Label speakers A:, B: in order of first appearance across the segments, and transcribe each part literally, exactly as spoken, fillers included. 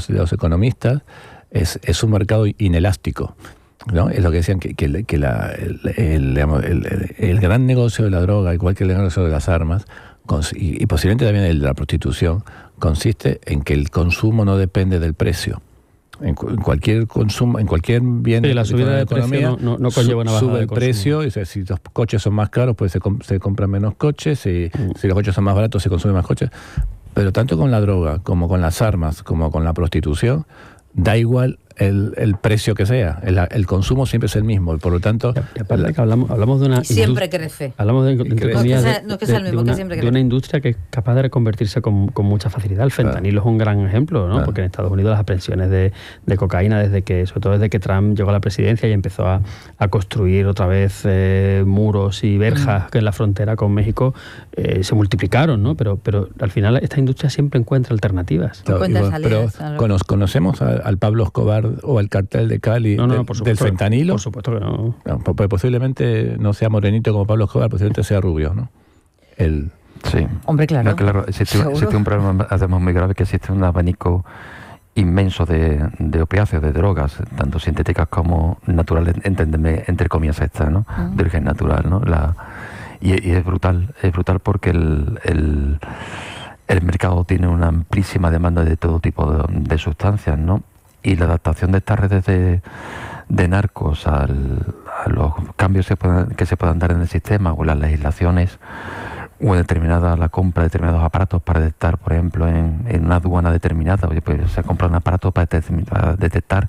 A: los, los economistas, es, es un mercado inelástico, ¿no? Es lo que decían, que, que, que la, el, el, digamos, el, el gran negocio de la droga, igual que el gran negocio de las armas, y, y posiblemente también el de la prostitución, consiste en que el consumo no depende del precio. En, cu- en cualquier consumo, en cualquier bien
B: Sí,
A: de
B: la subida de
A: economía,
B: precio no, no, no conlleva una bajada
A: sube
B: de
A: el
B: consumo.
A: precio, y, o sea, si los coches son más caros, pues se, com- se compran menos coches, si,
B: Mm.
A: si los coches son más baratos, se consumen más coches. Pero tanto con la droga, como con las armas, como con la prostitución, da igual el, el precio que sea, el, el consumo siempre es el mismo, y por lo tanto...
B: Y aparte
A: la-
B: que hablamos, hablamos de una...
C: Y siempre
B: indust-
C: crece.
B: Hablamos de, entre
A: crece.
B: comillas,
C: No es que sea-
B: de-
C: no es que sea el
B: de-
C: mismo,
B: de
C: que
B: una,
C: siempre
B: de
C: crece.
B: una industria que es capaz de reconvertirse con, con mucha facilidad. El fentanilo es un gran ejemplo, ¿no?
A: Claro.
B: Porque en Estados Unidos las aprehensiones de, de cocaína, desde que, sobre todo desde que Trump llegó a la presidencia y empezó a, a construir otra vez eh, muros y verjas en la frontera con México, eh, se multiplicaron, ¿no? Pero, pero al final esta industria siempre encuentra alternativas.
A: Claro,
C: Encuentra
A: igual, pero
C: salidas, claro.
A: cono- conocemos a- al Pablo Escobar o al cartel de Cali
B: No, no,
A: de-
B: no, por
A: del
B: supuesto.
A: fentanilo.
B: Por supuesto que no.
A: No, po- pues posiblemente no sea morenito como Pablo Escobar, posiblemente sea rubio, ¿no? El,
D: Sí.
C: Hombre, claro.
D: No, claro, existe,
C: Seguro.
D: existe un problema además muy grave, que existe un abanico inmenso de, de opiáceos, de drogas, tanto sintéticas como naturales, enténdeme, entre comillas estas, ¿no?
C: Ah.
D: De origen natural, ¿no? La, y, y es brutal, es brutal porque el, el, el mercado tiene una amplísima demanda de todo tipo de, de sustancias, ¿no? Y la adaptación de estas redes de, de narcos al, a los cambios que, puedan, que se puedan dar en el sistema o en las legislaciones, o en determinada la compra de determinados aparatos para detectar, por ejemplo, en, en una aduana determinada, oye, pues se compra un aparato para, detec- para detectar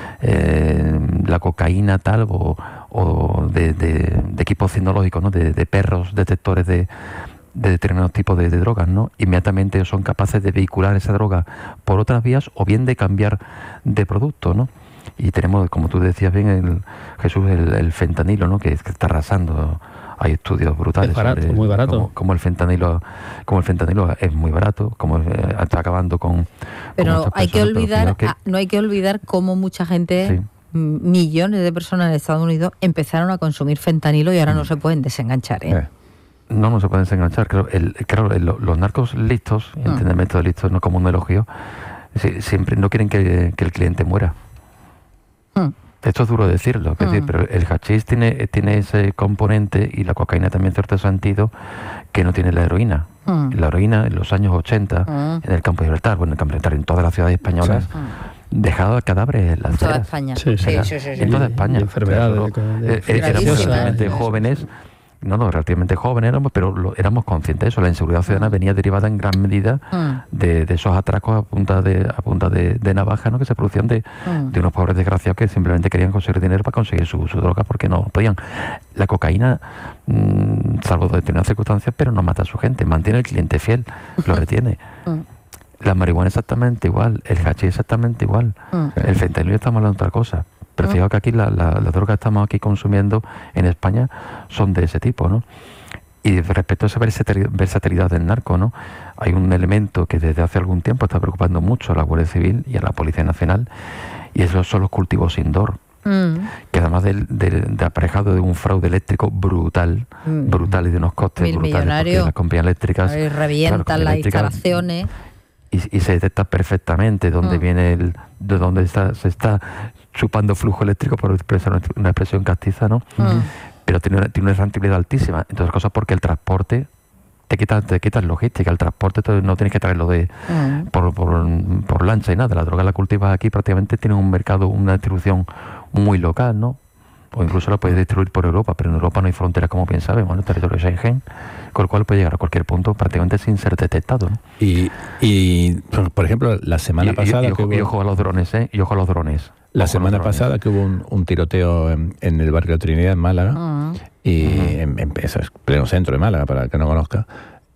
D: eh, la cocaína tal, o, o de, de, de equipos tecnológicos, ¿no? De, de perros detectores de, de determinados tipos de, de drogas, ¿no? Inmediatamente son capaces de vehicular esa droga por otras vías o bien de cambiar de producto, ¿no? Y tenemos, como tú decías bien, el, Jesús, el, el fentanilo, ¿no? Que, que está arrasando. Hay estudios brutales.
B: Es barato,
D: sobre
B: muy barato.
D: Cómo, cómo el fentanilo, como el fentanilo es muy barato, como eh, está acabando con. con
C: Pero
D: muchas
C: hay que
D: personas, pero
C: olvidar,
D: fijaos que-
C: ah, no hay que olvidar cómo mucha gente,
D: Sí.
C: m- millones de personas en Estados Unidos empezaron a consumir fentanilo y ahora no se pueden desenganchar, ¿eh?
A: eh,
D: No, no se pueden desenganchar. Claro, el, claro el- los narcos listos, y
C: Ah.
D: entendeme esto de listos no como un elogio, si- siempre no quieren que, que el cliente muera.
C: Hmm.
D: Esto es duro decirlo, es decir,
C: Mm.
D: pero el hachís tiene, tiene ese componente, y la cocaína también en cierto sentido, que no tiene la heroína.
C: Mm.
D: La heroína en los años ochenta,
C: Mm.
D: en el campo de Gibraltar, bueno, en el campo de Gibraltar, en todas las ciudades españolas,
A: Sí.
D: dejaba cadáveres en las
C: En toda
D: aceras.
C: España.
B: Sí, sí.
D: Era-
C: sí, sí, sí.
D: En toda
B: Y-
D: España.
B: y enfermedades,
D: Claro,
B: de- de-
D: eh, eh, éramos
C: gravísimas.
D: relativamente
B: Sí, sí.
D: jóvenes, no, no, relativamente jóvenes éramos, pero lo- éramos conscientes de eso. La inseguridad ciudadana venía derivada en gran medida
C: Mm.
D: de, de esos atracos a punta de a punta de, de navaja, ¿no? Que se producían de,
C: Mm.
D: de unos pobres desgraciados que simplemente querían conseguir dinero para conseguir su, su droga porque no podían. La cocaína, mm, salvo de determinadas circunstancias, pero no mata a su gente, mantiene al cliente fiel, lo retiene.
C: Mm.
D: La marihuana exactamente igual, el hachís exactamente igual,
C: Mm.
D: el fentanilo estamos hablando de otra cosa. Pero fijaos que aquí la, la, las drogas que estamos aquí consumiendo en España son de ese tipo, ¿no? Y respecto a esa versatili- versatilidad del narco, ¿no? Hay un elemento que desde hace algún tiempo está preocupando mucho a la Guardia Civil y a la Policía Nacional, y esos son los cultivos indoor,
C: Mm.
D: que además del- del- de, aparejado de un fraude eléctrico brutal,
C: Mm.
D: brutal y de unos costes
C: Mil
D: brutales, porque
C: millonarios.
D: las compañías eléctricas
C: Ahí revientan
D: claro,
C: las
D: eléctricas,
C: instalaciones.
D: y, y se detecta perfectamente dónde
C: Mm.
D: viene el, de dónde está, se está chupando flujo eléctrico, por expresar una expresión castiza, ¿no?
C: Mm.
D: Pero tiene una, tiene una rentabilidad altísima. Entonces, cosas porque el transporte te quita, te quitas logística, el transporte tú no tienes que traerlo de
C: Mm.
D: por, por, por lancha y nada. La droga la cultivas aquí, prácticamente tiene un mercado, una distribución muy local, ¿no? O incluso la puedes distribuir por Europa, pero en Europa no hay fronteras, como bien sabemos, ¿no? Territorio Schengen, con el cual puede llegar a cualquier punto prácticamente sin ser detectado, ¿no?
A: y, y, por, por ejemplo, la semana
D: y, y-
A: pasada...
D: y
A: que
D: ojo,
A: hubo-
D: y ojo a los drones, ¿eh? Y ojo a los drones.
A: La
D: Ojo a
A: semana
D: los drones.
A: pasada que hubo un, un tiroteo en, en el barrio Trinidad, en Málaga,
C: Mm.
A: y en, en eso es pleno centro de Málaga, para el que no conozca,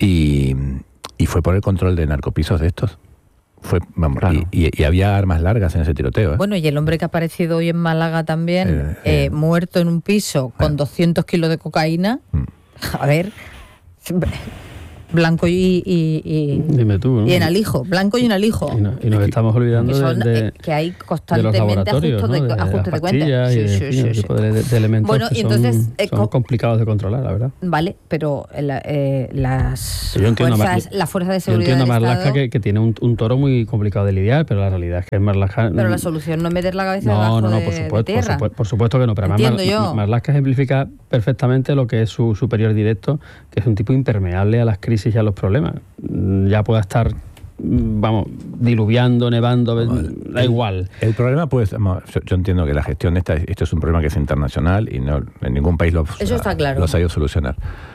A: y, y fue por el control de narcopisos de estos. Fue, vamos,
D: Claro.
A: y, y- y había armas largas en ese tiroteo, ¿eh?
C: Bueno, y el hombre que ha aparecido hoy en Málaga también,
A: Eh,
C: eh,
A: eh.
C: muerto en un piso con
A: Eh.
C: doscientos kilos de cocaína.
A: Mm.
C: A ver, Blanco y, y, y,
B: Dime tú, ¿no?
C: y en alijo, blanco y en alijo.
B: Y, no, y nos estamos olvidando
C: que, son,
B: de, de,
C: que hay
B: de los
C: constantemente ajustes
B: laboratorios, ¿no?
C: de,
B: de,
C: ajustes
B: de,
C: de cuentas.
B: y de,
C: Sí, sí,
B: fin,
C: sí,
B: un
C: sí.
B: tipo de, de elementos
C: Bueno,
B: que
C: y
B: son,
C: entonces, eh,
B: son
C: co-
B: complicados de controlar, la verdad.
C: Vale, pero la, eh, las
B: Yo entiendo a
C: fuerzas,
B: Mar-
C: las fuerzas de
B: Yo
C: seguridad
B: entiendo a
C: del
B: Marlaska
C: Estado,
B: que, que tiene un, un toro muy complicado de lidiar, pero la realidad es que Marlaska...
C: pero la solución no es meter la cabeza
B: No,
C: debajo
B: no, no,
C: de,
B: por
C: de
B: supuesto, por
C: tierra.
B: supuesto, por supuesto que no, pero además
C: Entiendo
B: Mar-
C: yo.
B: Marlaska ejemplifica perfectamente lo que es su superior directo, que es un tipo impermeable a las crisis y a los problemas. Mm, Ya pueda estar, mm, vamos, diluviando, nevando,
A: Vale.
B: da igual.
A: El problema, pues, yo, yo entiendo que la gestión de esta, esto es un problema que es internacional y no en ningún país lo,
C: Eso está claro.
A: lo ha sabido solucionar.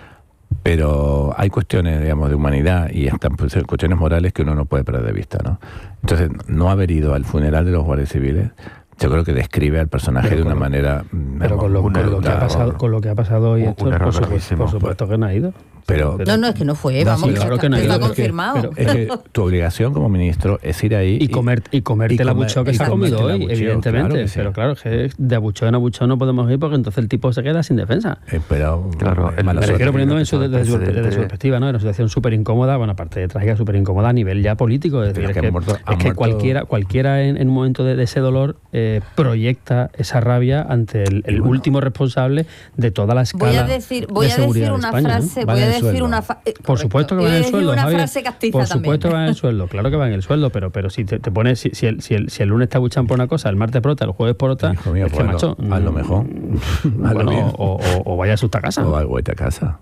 A: Pero hay cuestiones, digamos, de humanidad y hasta pues, cuestiones morales que uno no puede perder de vista, ¿no? Entonces, no haber ido al funeral de los guardias civiles, yo creo que describe al personaje
B: Pero
A: de
B: con
A: una
B: lo-
A: manera...
B: Pero con lo,
D: un
B: con lo
D: error,
B: que ha pasado, con lo que ha pasado hoy,
D: Un-
B: esto,
D: un error
B: por, supuesto,
D: gravísimo.
B: por supuesto que no ha ido.
A: Pero-
C: No, no, es que no fue,
A: No,
C: vamos,
A: sí,
C: que
B: claro
C: está,
B: que no,
C: está
B: es que-
C: confirmado.
A: Es que tu obligación como ministro es ir ahí
B: Y, comer, y comerte
A: y
B: el
A: comer-
B: abucheo que
A: y
B: se ha comido
A: comerte el
B: hoy,
A: abucheo,
B: evidentemente.
A: claro que sí.
B: Pero claro, es que de abucheo en abucheo no podemos ir porque entonces el tipo se queda sin defensa.
A: Eh, pero,
D: Claro,
A: es
D: el-
A: mala
B: Me
A: suerte.
B: refiero poniéndome en su,
D: el
B: desde, su, desde su
D: presidente-
B: perspectiva, ¿no? Era una situación súper incómoda, bueno, aparte de trágica, súper incómoda a nivel ya político. Es
A: Pero
B: decir,
A: es
B: es
A: que
B: que,
A: han muerto-
B: es
A: han
B: que
A: muerto-
B: cualquiera, cualquiera en, en un momento de, de ese dolor eh, proyecta esa rabia ante el, el
A: bueno.
B: último responsable de toda la escala
C: Voy a decir, voy
B: de
C: a
B: seguridad
C: decir
B: de
C: una
B: España, ¿no?
C: frase,
A: Va
C: voy
A: en
C: a
A: el
C: decir
A: sueldo.
C: una fa- eh,
B: Por
C: correcto.
B: supuesto que
C: Y
B: va
C: voy
B: en
C: a
B: el
C: decir
B: sueldo,
C: una
B: Javier.
C: frase castiza
B: Por
C: también.
B: supuesto que va en el sueldo, claro que va en el sueldo, pero, pero si te, te pones, si, si el, si, el, si el lunes te abuchan por una cosa, el martes por otra, el jueves por otra,
A: Hijo mío,
B: es que,
A: pues,
B: macho,
A: a lo
B: mm,
A: mejor. A lo
B: bueno,
A: bien.
B: o, o, o vaya a asustar a casa.
A: O vete a casa.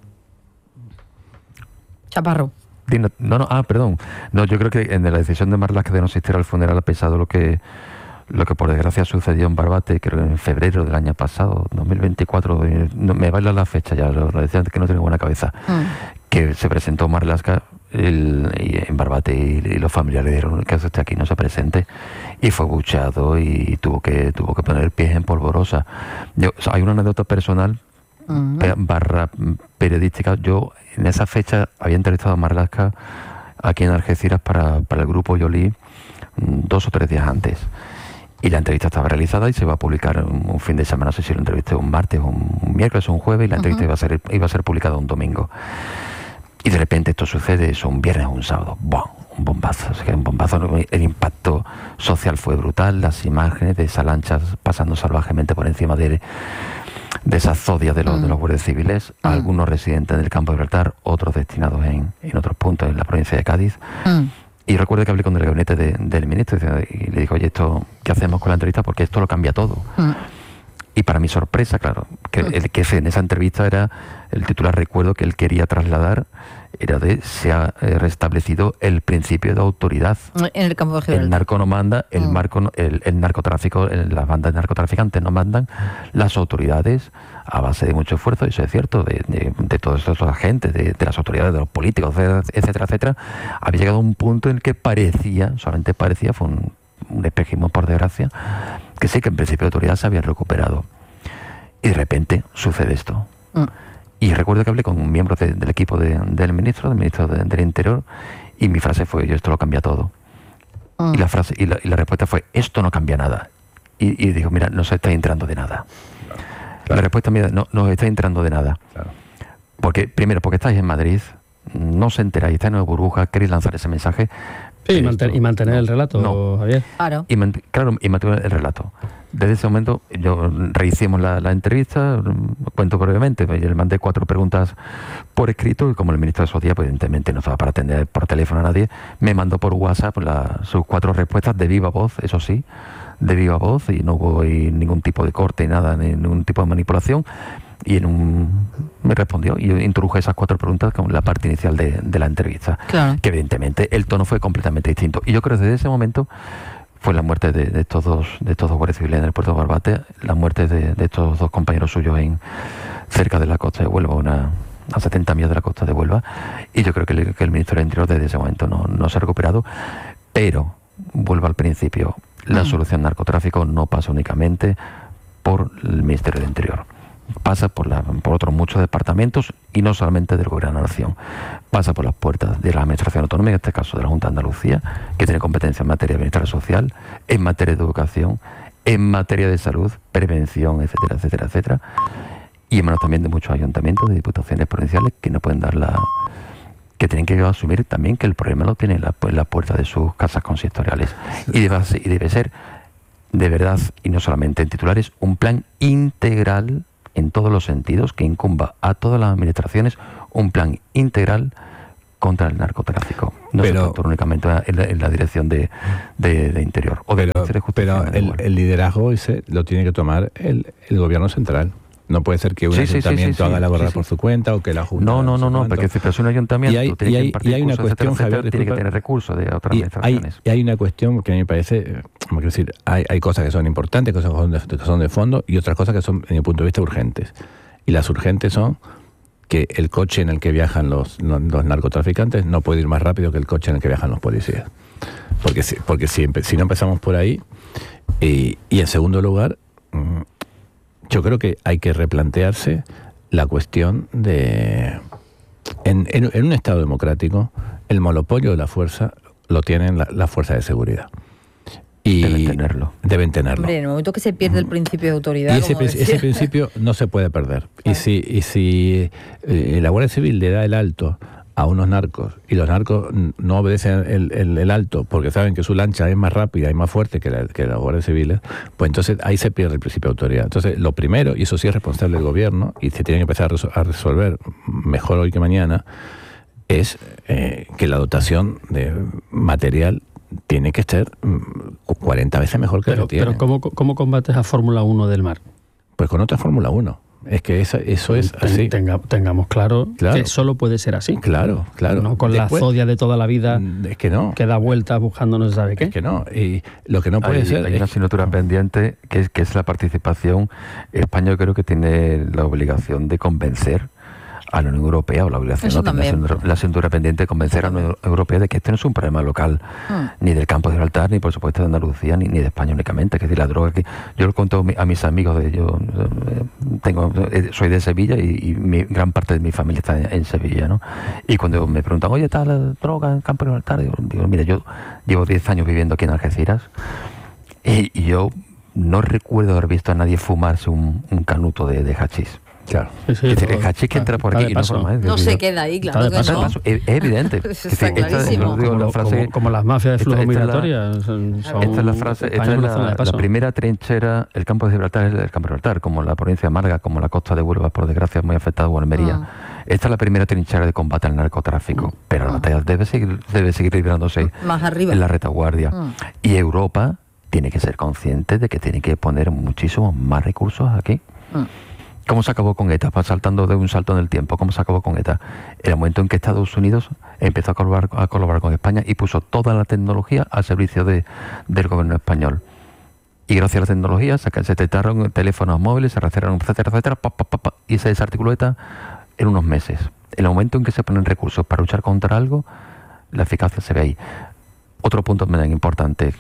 C: Chaparro.
D: Dino- No, no, ah, perdón. No, yo creo que en la decisión de Marlaska de no asistir al funeral ha pesado lo que lo que por desgracia sucedió en Barbate, creo que en febrero del año pasado, dos mil veinticuatro, eh, no, me baila la fecha ya, lo, lo decía antes que no tengo buena cabeza,
C: Mm.
D: que se presentó Marlaska el, y en Barbate y, y los familiares dijeron que usted aquí no se presente y fue bucheado y tuvo que tuvo que poner pies en polvorosa. Yo, o sea, hay una anécdota personal
C: Mm.
D: pe- barra mm, periodística. Yo en esa fecha había entrevistado a Marlaska aquí en Algeciras para, para el grupo Yoli mm, dos o tres días antes. Y la entrevista estaba realizada y se iba a publicar un, un fin de semana, no sé si lo entrevisté un martes, un, un miércoles o un jueves, y la entrevista
C: Ujú.
D: iba a ser iba a ser publicada un domingo. Y de repente esto sucede, es un viernes o un sábado. ¡Bum! Un bombazo, o sea, un bombazo. El impacto social fue brutal, las imágenes de esas lanchas pasando salvajemente por encima de, de esas zodias de los,
C: Mm.
D: de los guardias civiles,
C: Mm.
D: algunos residentes del campo de Gibraltar, otros destinados en, en otros puntos en la provincia de Cádiz.
C: Mm.
D: Y recuerdo que hablé con el gabinete de- del ministro y le dije, oye, esto, ¿qué hacemos con la entrevista? Porque esto lo cambia todo.
C: Mm.
D: Y para mi sorpresa, claro, que, el, que en esa entrevista era el titular, recuerdo que él quería trasladar, era de se ha eh, restablecido el principio de autoridad.
C: En el campo de
D: El
C: Gibraltar.
D: narco no manda, el,
C: Mm.
D: marco no- el, el narcotráfico, el- las bandas de narcotraficantes no mandan, las autoridades, a base de mucho esfuerzo, eso es cierto, de, de, de todos estos agentes, de, de las autoridades, de los políticos, etcétera, etcétera, había llegado a un punto en el que parecía, solamente parecía, fue un, un espejismo por desgracia, que sí que en principio de autoridad se había recuperado. Y de repente sucede esto.
C: Mm.
D: Y recuerdo que hablé con un miembro de- del equipo de- del ministro, del ministro de- del Interior, y mi frase fue, yo esto lo cambia todo.
C: Mm.
D: Y la frase y la, y la respuesta fue, esto no cambia nada. Y, y digo, mira, no se está entrando de nada. La respuesta mía, no, no os estáis entrando de nada.
A: Claro.
D: Porque, primero, porque estáis en Madrid, no os enteráis, estáis en una burbuja, queréis lanzar ese mensaje.
B: Sí, y,
D: pero
B: manten-
D: esto-
B: y mantener
D: no,
B: el relato,
D: no.
B: Javier.
C: Claro.
D: Y mant- claro, y mantener el relato. Desde ese momento, yo rehicimos la, la entrevista, mm, cuento brevemente, yo le mandé cuatro preguntas por escrito y como el ministro de esos días, pues, evidentemente no estaba para atender por teléfono a nadie, me mandó por WhatsApp la- sus cuatro respuestas de viva voz, eso sí, de viva voz, y no hubo ahí ningún tipo de corte, nada, ni ningún tipo de manipulación. Y en un me respondió y yo introduje esas cuatro preguntas con la parte inicial de, de la entrevista.
C: Claro.
D: Que evidentemente el tono fue completamente distinto. Y yo creo que desde ese momento fue la muerte de, de estos dos, de estos dos guardias civiles en el puerto de Barbate, la muerte de, de estos dos compañeros suyos en cerca de la costa de Huelva, una, a setenta millas de la costa de Huelva. Y yo creo que el, que el ministro del Interior desde ese momento no, no se ha recuperado. Pero, vuelvo al principio, la
C: Mm.
D: solución al narcotráfico no pasa únicamente por el Ministerio del Interior. Pasa por, la, por otros muchos departamentos y no solamente del Gobierno de la Nación. Pasa por las puertas de la Administración Autonómica, en este caso de la Junta de Andalucía, que tiene competencia en materia de bienestar social, en materia de educación, en materia de salud, prevención, etcétera, etcétera, etcétera. Y en manos también de muchos ayuntamientos, de diputaciones provinciales que no pueden dar la, que tienen que asumir también que el problema lo tienen en la, en la puerta de sus casas consistoriales. Y debe, y debe ser, de verdad, y no solamente en titulares, un plan integral en todos los sentidos que incumba a todas las administraciones, un plan integral contra el narcotráfico. No pero, se trata únicamente en la, en la dirección de, de, de Interior. O de
A: pero pero el, el liderazgo ese lo tiene que tomar el, el gobierno central. No puede ser que un
D: sí,
A: ayuntamiento
D: sí, sí, sí,
A: haga la borra
D: sí, sí.
A: por su cuenta o que la Junta...
D: No, no, no, no, porque si es un ayuntamiento,
A: y hay,
D: tiene
A: y hay,
D: que
A: y hay una cuestión,
D: etcétera,
A: Javier,
D: tiene que tener recursos de otras
A: y
D: administraciones.
A: Hay, y hay una cuestión que a mí me parece, como quiero decir, hay, hay cosas que son importantes, cosas que son, de, que son de fondo y otras cosas que son, desde mi punto de vista, urgentes. Y las urgentes son que el coche en el que viajan los, los, los narcotraficantes no puede ir más rápido que el coche en el que viajan los policías. Porque si, porque si, si no empezamos por ahí, y, y en segundo lugar... yo creo que hay que replantearse la cuestión de... En, en, en un Estado democrático, el monopolio de la fuerza lo tienen la, la fuerza de seguridad. Y
D: deben tenerlo.
A: Deben tenerlo.
C: Hombre, en el momento que se pierde el principio de autoridad...
A: Y ese, como ese principio no se puede perder. Claro. Y si, y si eh, la Guardia Civil le da el alto a unos narcos y los narcos no obedecen el, el, el alto porque saben que su lancha es más rápida y más fuerte que la, que las guardias civiles, pues entonces ahí se pierde el principio de autoridad. Entonces lo primero, y eso sí es responsable del gobierno y se tiene que empezar a, resol- a resolver mejor hoy que mañana, es eh, que la dotación de material tiene que ser cuarenta veces mejor que
B: pero,
A: la que tiene.
B: Pero ¿cómo, ¿cómo combates a Fórmula uno del mar?
A: Pues con otra Fórmula uno. Es que esa, eso es
B: Ten,
A: así.
B: Tenga, tengamos claro,
A: claro
B: que solo puede ser así.
A: Claro, claro.
B: No con
A: Después,
B: la zodia de toda la vida
A: es que, no.
B: que da vueltas buscando no se sabe qué.
A: Es que no. Y lo que no puede
D: hay,
A: ser...
D: Hay una asignatura pendiente que es, que es la participación. España yo creo que tiene la obligación de convencer a la Unión Europea, o la obligación,
C: Eso
D: ¿no?
C: también.
D: La, la asignatura pendiente de convencer a la Unión Europea de que este no es un problema local,
C: Mm.
D: ni del campo de Gibraltar, ni por supuesto de Andalucía, ni, ni de España únicamente. Es decir, la droga que yo lo cuento a mis amigos, de yo eh, tengo, eh, soy de Sevilla y, y mi, gran parte de mi familia está en, en Sevilla, ¿no? Y cuando me preguntan, oye, ¿está la droga en el campo de Gibraltar? Digo, digo, mira, yo llevo diez años viviendo aquí en Algeciras y, y yo no recuerdo haber visto a nadie fumarse un, un canuto de, de hachís.
A: Claro.
B: Sí, sí,
D: Es decir,
B: todo,
D: el hachís que entra por aquí y no forma, ¿eh?
C: No se queda ahí, claro que
B: paso,
C: no.
D: Paso, es, es evidente.
C: Está
D: Es decir, esta-
C: clarísimo.
D: yo digo
B: como,
D: la frase-
B: como- como las mafias de flujo
D: esta- esta es la-
B: migratorio. Son, son
D: Esta es la frase, esta
B: España
D: es
B: una zona
D: la,
B: de paso.
D: la primera trinchera, el campo de Gibraltar es el campo de Gibraltar, como la provincia de Málaga, como la costa de Huelva, por desgracia, muy afectada, o Almería.
C: Ah.
D: Esta es la primera trinchera de combate al narcotráfico, pero la
C: Ah.
D: batalla debe seguir, debe seguir librándose
C: Más arriba.
D: en la retaguardia.
C: Mm.
D: Y Europa tiene que ser consciente de que tiene que poner muchísimos más recursos aquí.
C: Mm.
D: ¿Cómo se acabó con ETA? Va saltando de un salto en el tiempo. ¿Cómo se acabó con ETA? En el momento en que Estados Unidos empezó a colaborar, a colaborar con España y puso toda la tecnología al servicio de, del gobierno español. Y gracias a la tecnología se, se detectaron teléfonos móviles, se rastrearon, etcétera, etcétera, pa, pa, pa, pa, y se desarticuló ETA en unos meses. En el momento en que se ponen recursos para luchar contra algo, la eficacia se ve ahí. Otro punto también importante.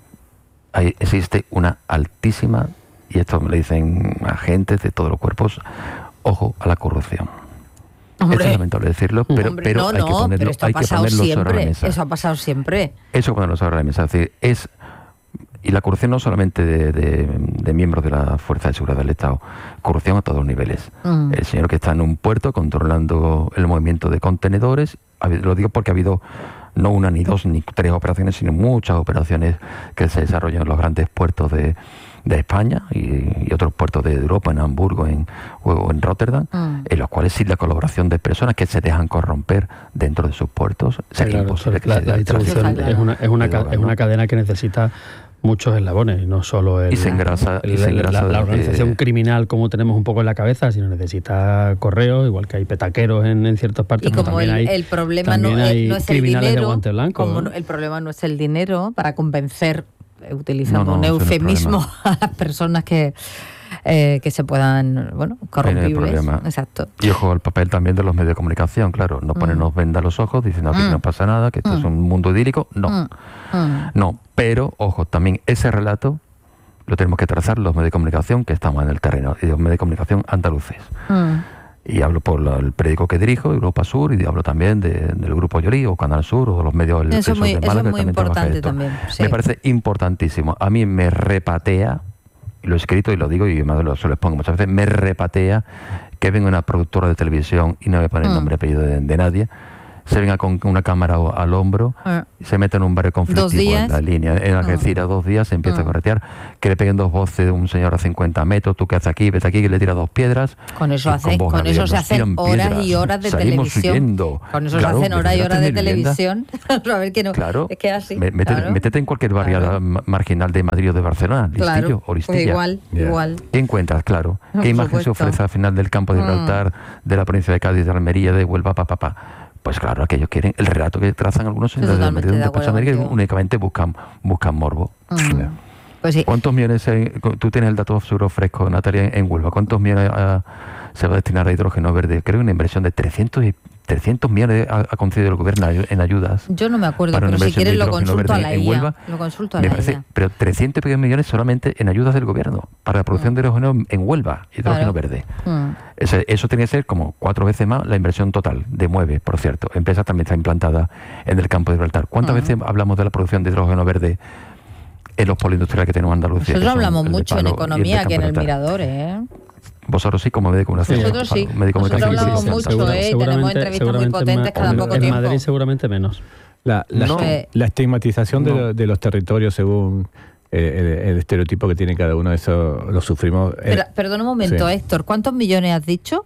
D: Ahí existe una altísima, y esto me lo dicen agentes de todos los cuerpos, ojo a la corrupción.
C: Hombre.
D: Es lamentable decirlo, pero,
C: Hombre,
D: pero
C: no,
D: hay que
C: no,
D: ponerlo,
C: pero esto ha
D: hay que
C: pasado
D: ponerlo sobre la
C: siempre.
D: mesa.
C: Eso ha pasado siempre.
D: Eso ponerlo sobre la mesa. Es decir, es, y la corrupción no solamente de, de, de miembros de la Fuerza de Seguridad del Estado, corrupción a todos los niveles.
C: Mm.
D: El señor que está en un puerto controlando el movimiento de contenedores, ha habido- lo digo porque ha habido no una, ni dos, ni tres operaciones, sino muchas operaciones que se desarrollan en los grandes puertos de, de España y, y otros puertos de Europa, en Hamburgo en, o en Rotterdam,
C: Mm.
D: en los cuales sin la colaboración de personas que se dejan corromper dentro de sus puertos, sería
B: Claro,
D: imposible que
B: la,
D: se
B: la
D: dé el
B: distribución
C: tráfico
B: es una, es, una,
D: de
B: ca-
D: droga,
B: es
D: ¿no?
B: una cadena que necesita muchos eslabones, no solo el,
D: Y se engrasa- y
B: el-
D: se
B: la-
D: engrasa
B: la,
D: de-
B: organización criminal como tenemos un poco en la cabeza, sino necesita correos, igual que hay petaqueros en, en ciertas partes.
C: Y
B: pero
C: como
B: también
C: el,
B: hay,
C: el problema no,
B: también
C: es-
B: hay
C: no es el
B: criminales de
C: dinero,
B: guante blanco.
C: como
B: ¿no?
C: no- el problema no es el dinero para convencer, eh, utilizando
D: No, no,
C: un
D: ese no es el
C: eufemismo,
D: problema.
C: a las personas que, eh, que se puedan, bueno, corrompibles.
D: problema.
C: Exacto.
D: Y ojo al papel también de los medios de comunicación, claro, no ponernos venda a los ojos diciendo aquí
C: Mm.
D: no pasa nada, que esto es
C: Mm.
D: un mundo idílico, no,
C: Mm, mm.
D: no, pero ojo, también ese relato lo tenemos que trazar los medios de comunicación que estamos en el terreno, y los medios de comunicación andaluces.
C: Mm.
D: Y hablo por la- el periódico que dirijo, Europa Sur, y hablo también de- del Grupo Llorí o Canal Sur o de los medios el-
C: Eso es
D: esos
C: muy,
D: de
C: eso
D: Málaga,
C: es muy
D: que también trabaja
C: importante
D: esto.
C: también. Sí.
D: Me parece importantísimo. A mí me repatea, y lo he escrito y lo digo y me lo, se lo expongo muchas veces, me repatea que venga una productora de televisión, y no voy a poner
C: Mm.
D: nombre y apellido de, de nadie, se venga con una cámara al hombro,
C: Ah.
D: se mete en un barrio conflictivo en la línea, en Algeciras, dos días se empieza
C: Ah.
D: a corretear, que le peguen dos voces de un señor a cincuenta metros, tú que haces aquí, vete aquí, que le tira dos piedras.
C: Con eso,
D: y
C: hace,
D: voz
C: con eso
D: arriba,
C: se
D: nos
C: hacen
D: tiran
C: horas
D: piedras,
C: y horas de
D: salimos
C: televisión.
D: huyendo.
C: Con eso
D: Claro,
C: se hacen horas y
D: ¿verdad?
C: horas de
D: Tener vivienda.
C: televisión. A ver que no.
D: Claro,
C: Es que es así.
D: Me- Métete,
C: claro.
D: métete en cualquier barriada
C: Claro.
D: ma- marginal de Madrid o de Barcelona, Listillo
C: Claro,
D: o Listilla.
C: pues igual,
A: Yeah.
C: igual.
D: ¿Qué encuentras? Claro.
C: Por
D: ¿Qué imagen se
C: supuesto.
D: ofrece al final del campo de
C: Mm.
D: Gibraltar, de la provincia de Cádiz, de Almería, de Huelva, papá, papá? Pues claro, aquellos quieren el relato que trazan algunos en
C: Estoy
D: de
C: totalmente de acuerdo
D: personas que
C: contigo.
D: únicamente buscan, buscan morbo.
C: Mm. Pues sí.
D: ¿Cuántos millones, hay- tú tienes el dato seguro fresco, Natalia, en Huelva? ¿Cuántos millones ah, se va a destinar a hidrógeno verde? Creo que una inversión de trescientos, y, trescientos millones ha, ha concedido el gobierno en ayudas.
C: Yo no me acuerdo,
D: para una
C: pero si
D: inversión de
C: quieres lo
D: hidrógeno
C: consulto a
D: verde
C: la
D: en
C: I A.
D: Huelva.
C: Lo consulto a
D: Me
C: la
D: parece,
C: I A.
D: pero trescientos millones solamente en ayudas del gobierno para la producción de hidrógeno en Huelva, hidrógeno
C: Claro.
D: verde.
C: Mm.
D: Ese- eso tiene que ser como cuatro veces más la inversión total de Mueve, por cierto. Empresa también está implantada en el campo de Gibraltar. ¿Cuántas
C: Mm.
D: veces hablamos de la producción de hidrógeno verde en los polindustriales que tenemos en Andalucía?
C: Nosotros
D: que son
C: hablamos
D: el de
C: mucho en
D: Palo y el de
C: economía
D: Campo
C: aquí en
D: de
C: el
D: Gibraltar?
C: Mirador, ¿eh?
D: Vosotros sí, como medio de comunicación.
C: Nosotros sí.
D: Medio de comunicación
C: Nosotros
D: y
C: hablamos
D: publicidad.
C: mucho, ¿eh? Y tenemos entrevistas muy potentes
B: ma-
C: cada
B: en-
C: poco
B: en
C: tiempo.
B: Madrid seguramente menos.
A: La, la,
D: No.
A: la estigmatización de,
D: No.
A: lo- de los territorios según eh, el, el estereotipo que tiene cada uno, eso lo sufrimos. eh,
C: Pero, perdón un momento,
A: sí.
C: Héctor, ¿cuántos millones has dicho?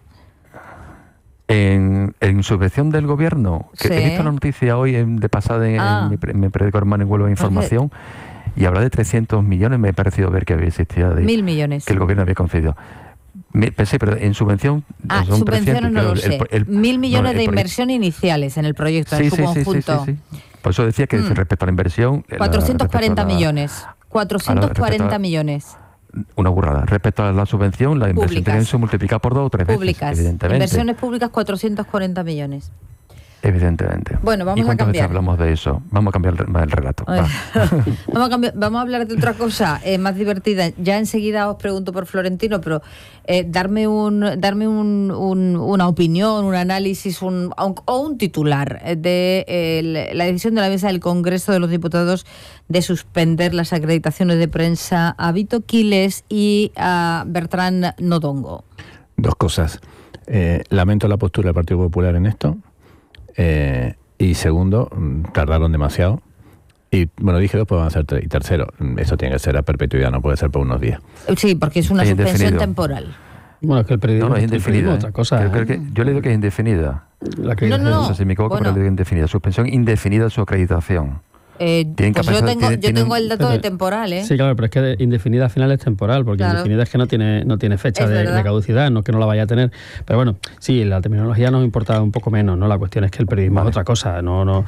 D: En, en subvención del gobierno, que
C: Sí.
D: he visto la noticia hoy en- de pasada en,
C: Ah.
D: en mi, pre- en mi periódico hermano en Huelva Información, y habla de trescientos millones, me ha parecido ver que había existido de,
C: Mil millones.
D: que el gobierno había concedido. Me, pensé, pero en subvención
C: Ah,
D: son
C: subvenciones
D: trescientos,
C: no lo
D: el-
C: sé.
D: el- el-
C: Mil millones
D: no,
C: de
D: el proyecto-
C: inversión iniciales en el proyecto, en
D: Sí,
C: su
D: sí, sí, sí,
C: conjunto.
D: sí, sí. Por eso decía que
C: Mm.
D: respecto a la inversión... la-
C: cuatrocientos cuarenta
D: respecto a la-
C: millones. cuatrocientos cuarenta
D: respecto a-
C: millones.
D: Una burrada. Respecto a la subvención, la inversión
C: Públicas.
D: tiene que ser multiplicada por dos o tres veces,
C: Públicas.
D: evidentemente.
C: Inversiones públicas, cuatrocientos cuarenta millones.
D: Evidentemente.
C: Bueno, vamos
D: ¿Y
C: a
D: cuántas veces
C: cambiar.
D: hablamos de eso? Vamos a cambiar el, re- el relato.
C: Ay.
D: va.
C: vamos, a cambiar- vamos a hablar de otra cosa eh, más divertida. Ya enseguida os pregunto por Florentino, pero eh, darme un darme un, un- una opinión, un análisis un, o un titular de eh, la decisión de la mesa del Congreso de los Diputados de suspender las acreditaciones de prensa a Vito Quiles y a Bertrán Nodongo.
A: Dos cosas. Eh, lamento la postura del Partido Popular en esto. Eh, y segundo, mm, tardaron demasiado. Y bueno, dije dos, pues van a ser tres. Y tercero, mm, eso tiene que ser a perpetuidad, no puede ser por unos días.
C: Sí, porque es una
D: Es
C: suspensión
D: indefinido.
C: temporal.
B: Bueno, es que el periodismo,
D: No, no, es
B: el periodismo
D: indefinida.
B: es otra cosa.
D: Creo- creo
B: ¿eh?
D: que- yo le digo que es indefinida.
B: La acreditación-
C: No, no,
D: No sé si me equivoco,
C: bueno.
D: pero le digo indefinida. Suspensión indefinida de su acreditación.
C: Eh,
D: Tienen
C: pues yo
D: capacidad-
C: tengo,
D: tienen-
C: yo
D: tienen-
C: tengo el dato de
B: Pero-
C: temporal, ¿eh?
B: Sí, claro, pero es que de- indefinida al final es temporal, porque
C: Claro.
B: indefinida es que no tiene, no tiene fecha
C: Es
B: de,
C: verdad.
B: de caducidad, no que no la vaya a tener. Pero bueno, sí, la terminología nos importa un poco menos, ¿no? La cuestión es que el periodismo
D: Vale.
B: es otra cosa, no, no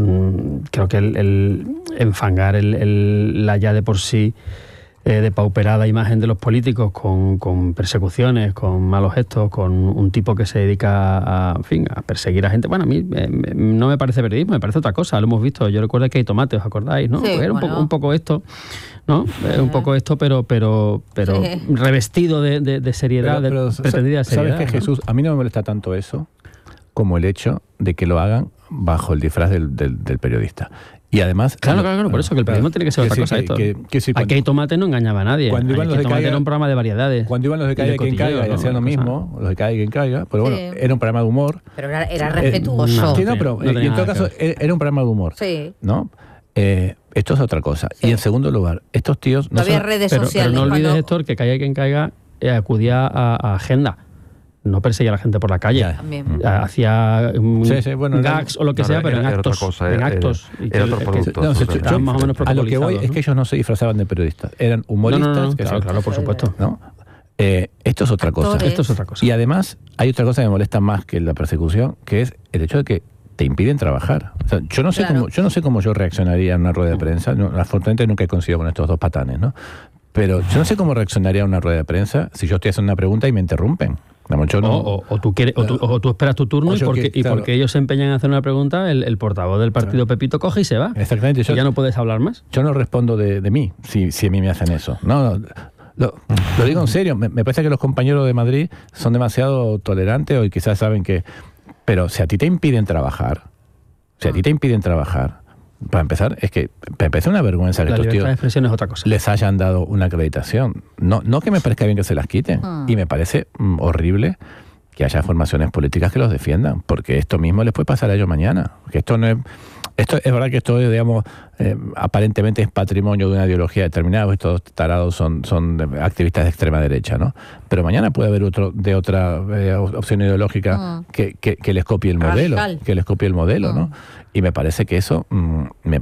B: mm, creo que el, el enfangar el, el- la ya de por sí eh, depauperada imagen de los políticos con, con persecuciones, con malos gestos, con un tipo que se dedica a, en fin, a perseguir a gente. Bueno, a mí eh, me- no me parece periodismo, me parece otra cosa, lo hemos visto. Yo recuerdo que hay tomate, ¿os acordáis? ¿no?
C: Sí,
B: Pues era un,
C: bueno.
B: poco, un poco esto, ¿no? Eh, un poco esto, pero pero pero
C: Sí.
B: revestido de, de- de seriedad,
A: Pero-
B: de
A: pero,
B: pretendida
A: ¿sabes
B: seriedad.
A: qué,
B: ¿no?
A: Jesús? A mí no me molesta tanto eso como el hecho de que lo hagan bajo el disfraz del, del- del periodista. Y además...
B: Claro, claro, claro, por eso que el periodismo tiene que ser otra
A: sí,
B: cosa.
A: que-
B: esto.
A: que- que sí,
B: Aquí hay
A: cuando-
B: tomate no engañaba a nadie.
A: Cuando iban
B: Aquí
A: los de
B: tomate
A: Caiga-
B: era un programa de variedades.
A: Cuando iban los de
B: Y
A: Caiga quien
B: cotilleo,
A: caiga y
B: ¿no?
A: hacían lo
B: Una cosa-
A: mismo, los de Caiga quien caiga, pero bueno,
C: Sí.
A: era un programa de humor.
C: Pero era, era
A: Eh,
C: respetuoso.
B: no.
A: Sí, no, pero
B: no
A: eh, y
B: tenía
A: en todo
B: nada que
A: caso eh, era un programa de humor,
C: Sí.
A: ¿no? Eh, esto es otra cosa.
C: Sí.
A: Y en segundo lugar, estos tíos no
C: No había
A: son-
C: redes
B: Pero, pero
C: sociales.
B: no olvides,
C: cuando-
B: Héctor, que caiga quien caiga eh, acudía a, a agenda. No perseguía a la gente por la calle.
A: Ya.
C: También.
B: Eh, Hacía um,
A: Sí, sí, bueno,
B: gags o lo que
D: no,
B: sea,
D: era-
B: pero en
D: era otra
B: actos.
D: cosa,
B: en
D: era-
B: actos.
D: era-
B: Y que-
D: era otro
B: que-
D: producto.
A: No, o sea,
D: absolutamente.
A: yo-
B: más o menos
A: a lo que voy
B: protocolizados,
A: es
B: ¿no?
A: que ellos no se disfrazaban de periodistas, eran
B: No,
A: humoristas.
B: no, no,
A: que
B: claro,
A: se-
B: claro, por supuesto.
A: ¿no? Eh, esto es otra cosa.
C: Actores.
B: Esto es otra cosa.
A: Y además hay otra cosa que me molesta más que la persecución, que es el hecho de que te impiden trabajar. O sea, yo no sé
C: Claro.
A: cómo yo no sé cómo yo reaccionaría en una rueda de prensa. No, afortunadamente nunca he coincidido con estos dos patanes, ¿no? Pero yo no sé cómo reaccionaría a una rueda de prensa si yo estoy haciendo una pregunta y me interrumpen. Vamos, yo no-
B: O, o- o tú quieres, o, tú, o tú esperas tu turno
A: O
B: y
A: yo
B: porque,
A: que-
B: y
A: claro.
B: porque ellos se empeñan en hacer una pregunta, el, el portavoz del partido Pepito coge y se va.
A: Exactamente.
B: Y
A: Yo,
B: ya no puedes hablar más.
A: yo no respondo de, de mí si, si a mí me hacen eso. No, no, lo, lo digo en serio. Me, me parece que los compañeros de Madrid son demasiado tolerantes o quizás saben que... Pero si a ti te impiden trabajar, si a ti te impiden trabajar, para empezar, es que me parece una vergüenza que
B: La
A: estos
B: libertad de
A: tíos
B: expresión es otra cosa.
A: les hayan dado una acreditación. No, no que me parezca bien que se las quiten.
C: Ah.
A: Y me parece mm, horrible que que haya formaciones políticas que los defiendan, porque esto mismo les puede pasar a ellos mañana. Que esto no es, esto es verdad que esto, digamos, eh, aparentemente es patrimonio de una ideología determinada, pues estos tarados son, son activistas de extrema derecha, ¿no? Pero mañana puede haber otro de otra eh, opción ideológica mm. que, que, que les copie el modelo, Radical. que les copie el modelo, mm. ¿no? Y me parece que eso, mm, me,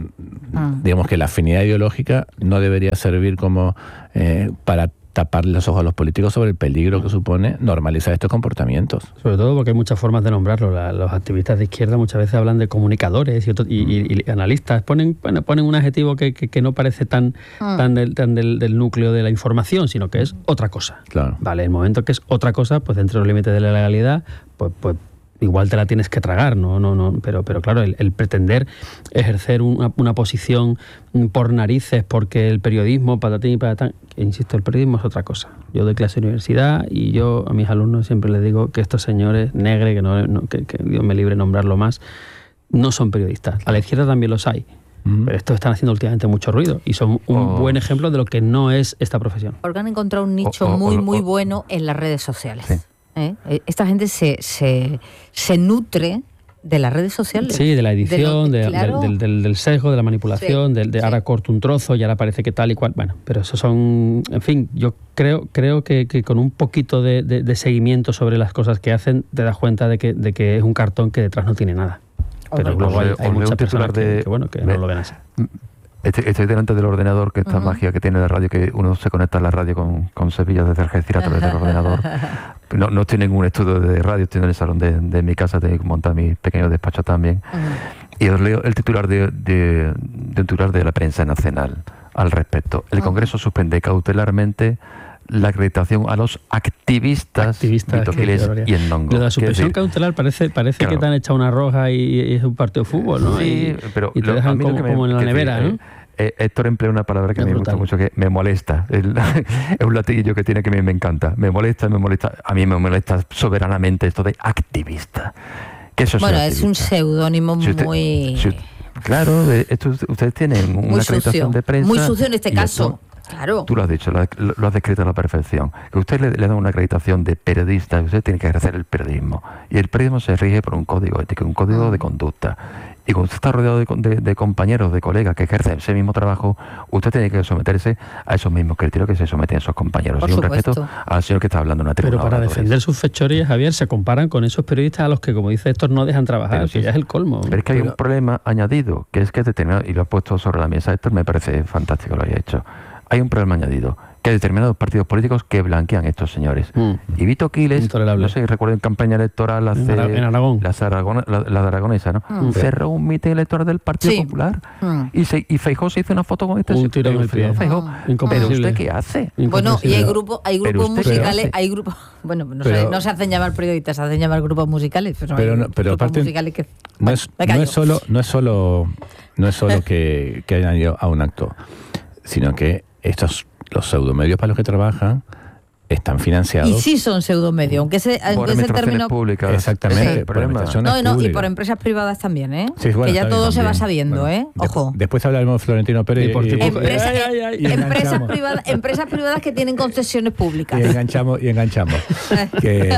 A: mm. digamos que la afinidad ideológica no debería servir como eh, para tapar los ojos a los políticos sobre el peligro que supone normalizar estos comportamientos.
B: Sobre todo porque hay muchas formas de nombrarlo. La, los activistas de izquierda muchas veces hablan de comunicadores y, otro, y, y, y analistas. Ponen, bueno, ponen un adjetivo que, que, que no parece tan, ah. tan, del, tan del, del núcleo de la información, sino que es otra cosa.
A: Claro.
B: Vale, el momento que es otra cosa, pues dentro de los límites de la legalidad, pues, pues igual te la tienes que tragar, no, no, no, pero, pero claro, el, el pretender ejercer una, una posición por narices porque el periodismo, patatín y patatán, que, insisto, el periodismo es otra cosa. Yo doy clase de universidad y yo a mis alumnos siempre les digo que estos señores, Negre, que, no, no, que, que Dios me libre nombrarlo más, no son periodistas. A la izquierda también los hay. Mm. Pero estos están haciendo últimamente mucho ruido y son un oh. buen ejemplo de lo que no es esta profesión.
C: Porque han encontrado un nicho oh, oh, muy, muy oh, oh. bueno en las redes sociales. Sí. ¿Eh? Esta gente se, se, se nutre de las redes sociales.
B: Sí, de la edición, de lo, de, claro. del, del, del sesgo, de la manipulación, sí, del, de sí. ahora corto un trozo y ahora parece que tal y cual. Bueno, pero eso son... En fin, yo creo, creo que, que con un poquito de, de, de seguimiento sobre las cosas que hacen, te das cuenta de que, de que es un cartón que detrás no tiene nada. Pero luego hay, hay muchas personas de, que, que, bueno, que me, no lo ven así.
D: Estoy, estoy delante del ordenador, que esta uh-huh. magia que tiene la radio, que uno se conecta a la radio con, con Sevilla desde Algeciras a través del ordenador. No, no estoy en ningún estudio de radio, estoy en el salón de, de mi casa, tengo que montar mi pequeño despacho también. Uh-huh. Y os leo el titular de, de, de un titular de la prensa nacional al respecto. El uh-huh. Congreso suspende cautelarmente la acreditación a los activistas,
B: activistas
D: y en Nongo.
B: Lo de la suspensión decir, cautelar parece, parece claro. que te han echado una roja y, y es un partido de fútbol, ¿no?
D: Sí,
B: y,
D: pero
B: y te lo, dejan como, me, como en la nevera, decir, ¿no?
D: Eh, Héctor emplea una palabra que es me brutal. gusta mucho, que me molesta. El, es un latiguillo que tiene que me, me encanta. Me molesta, me molesta. A mí me molesta soberanamente esto de activista. ¿Qué eso es
C: bueno,
D: activista?
C: Es un seudónimo si
D: muy... Si, claro, esto, ustedes tienen una muy acreditación
C: sucio.
D: de prensa.
C: Muy sucio en este caso.
D: Esto,
C: claro.
D: Tú lo has dicho, lo, lo has descrito a la perfección. Que usted le, le da una acreditación de periodista, usted tiene que ejercer el periodismo. Y el periodismo se rige por un código ético, un código ah. de conducta. Y cuando usted está rodeado de, de, de compañeros, de colegas que ejercen ese mismo trabajo, usted tiene que someterse a esos mismos criterios que se someten esos compañeros.
C: Por
D: y un
C: supuesto.
D: respeto al señor que está hablando en una tribuna.
B: Pero para defender sus fechorías, Javier, se comparan con esos periodistas a los que, como dice Héctor, no dejan trabajar, pero que sí, ya es el colmo.
D: Pero es que hay pero... un problema añadido, que es que determinado, y lo ha puesto sobre la mesa, Héctor, me parece fantástico lo haya hecho. Hay un problema añadido, que hay determinados partidos políticos que blanquean a estos señores. Mm. Y Vito Quiles, no sé, recuerdo en campaña electoral hace,
B: en Aragón,
D: la, Aragona, la, la de Aragonesa, ¿no? Mm. Cerró un mitin electoral del Partido sí. Popular mm. y, se, y Feijóo se hizo una foto con este.
B: Un tiro en el pie.
D: Feijóo, mm. ¿Pero usted qué hace?
C: Bueno, y hay grupos, hay grupos musicales, hay grupos, bueno, no, pero, sé, no se hacen llamar periodistas, se hacen llamar grupos musicales, pero,
A: pero,
C: hay
A: no, pero
C: grupos
A: aparte,
C: musicales que
A: no es, no es solo, no es solo, no es solo que, que hayan ido a un acto, sino que estos los pseudomedios para los que trabajan están financiados.
C: Y sí son pseudomedios, aunque ese, aunque ese término
D: públicas.
A: Exactamente,
C: sí.
A: por administraciones
C: no, no, y por empresas privadas también, ¿eh?
A: Sí, bueno,
C: que ya todo
A: también.
C: se va sabiendo, ¿eh? Ojo.
A: De, después hablaremos de Florentino Pérez.
B: Y por
A: y, y,
C: Empresa,
A: ay, ay, ay, y
C: empresas, privadas, empresas privadas que tienen concesiones públicas.
A: Y enganchamos, y enganchamos. que,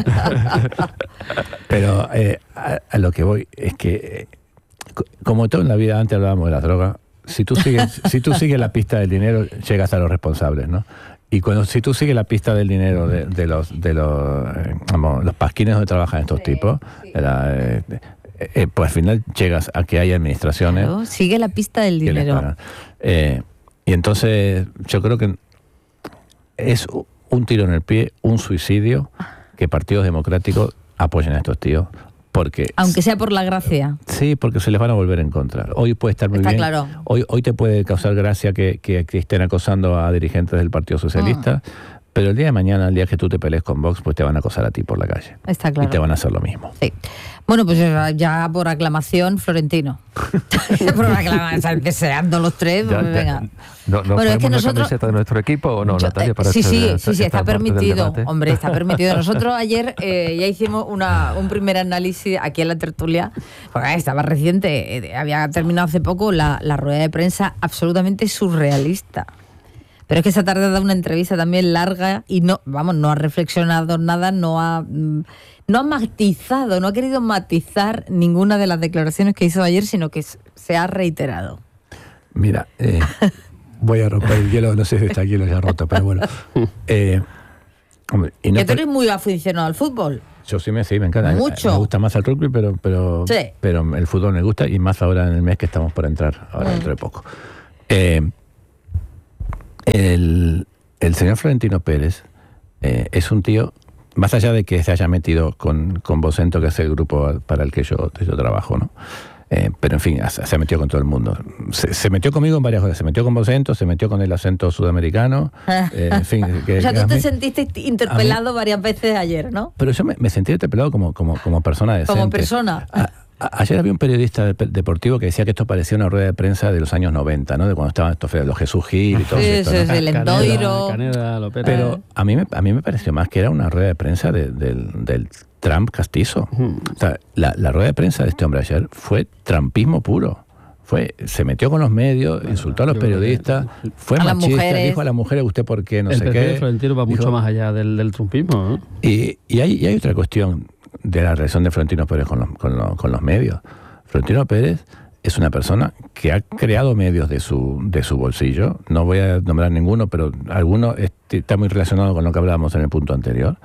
A: pero eh, a, a lo que voy es que, eh, como todo en la vida, antes hablábamos de las drogas, si tú sigues, si tú sigues la pista del dinero, llegas a los responsables, ¿no? Y cuando si tú sigues la pista del dinero de, de los de los eh, vamos, los pasquines donde trabajan estos sí, tipos, sí. La, eh, eh, pues al final llegas a que hay administraciones.
C: Claro, sigue la pista del dinero.
A: Eh, y entonces yo creo que es un tiro en el pie, un suicidio que partidos democráticos apoyen a estos tíos. Porque,
C: aunque sea por la gracia.
A: Sí, porque se les van a volver en contra. Hoy puede estar muy
C: Está
A: bien.
C: Claro.
A: Hoy, hoy te puede causar gracia que, que, que estén acosando a dirigentes del Partido Socialista, mm. pero el día de mañana, el día que tú te pelees con Vox, pues te van a acosar a ti por la calle.
C: Está claro.
A: Y te van a hacer lo mismo.
C: Sí. Bueno, pues ya por aclamación, Florentino. Por aclamación, deseando los tres, ya, pues venga.
D: ¿No, no bueno, es que nosotros, una camiseta de nuestro equipo o no, yo, Natalia? Para
C: sí,
D: este,
C: sí,
D: esta,
C: sí, sí, está permitido. Hombre, está permitido. Nosotros ayer eh, ya hicimos una, un primer análisis aquí en la tertulia, porque estaba reciente, eh, había terminado hace poco la, la rueda de prensa absolutamente surrealista. Pero es que esa tarde ha dado una entrevista también larga y no, vamos, no ha reflexionado nada, no ha, no ha matizado, no ha querido matizar ninguna de las declaraciones que hizo ayer, sino que se ha reiterado.
A: Mira, eh, voy a romper el hielo, no sé si está aquí lo ya roto, pero bueno. Eh, hombre, y no
C: que tú
A: por...
C: eres muy aficionado al fútbol.
A: Yo sí me, sí, me encanta.
C: Mucho.
A: Me gusta más el rugby, pero, pero,
C: sí.
A: pero el fútbol me gusta, y más ahora en el mes que estamos por entrar, ahora mm. dentro de poco. Eh, el, el señor Florentino Pérez eh, es un tío, más allá de que se haya metido con, con Vocento, que es el grupo para el que yo, yo trabajo, ¿no? Eh, pero en fin, se ha metido con todo el mundo. Se, se metió conmigo en varias cosas. Se metió con Vocento, se metió con el acento sudamericano. Eh, en fin, que,
C: o sea,
A: que
C: tú te
A: mí,
C: sentiste interpelado mí, varias veces ayer, ¿no?
A: Pero yo me, me sentí interpelado como, como, como persona decente.
C: Como persona.
A: A, a, ayer había un periodista de, deportivo que decía que esto parecía una rueda de prensa de los años noventa, ¿no? De cuando estaban estos los Jesús Gil y todo
C: sí,
A: esto.
C: Sí,
A: ¿no?
C: sí, el Endoiro.
B: Caneda, Caneda,
A: pero a mí, me, a mí me pareció más que era una rueda de prensa de, de, del... del Trump castizo. Uh-huh. O sea, la, la rueda de prensa de este hombre ayer fue trumpismo puro. Fue, se metió con los medios, bueno, insultó a los periodistas, que, fue a machista, dijo a las mujeres usted por qué, no
B: el
A: sé qué.
B: El Florentino va dijo, mucho más allá del, del trumpismo, ¿no?
A: Y, y, hay, y hay otra cuestión de la relación de Florentino Pérez con los, con, los, con los medios. Florentino Pérez es una persona que ha creado medios de su, de su bolsillo. No voy a nombrar ninguno, pero alguno está muy relacionado con lo que hablábamos en el punto anterior.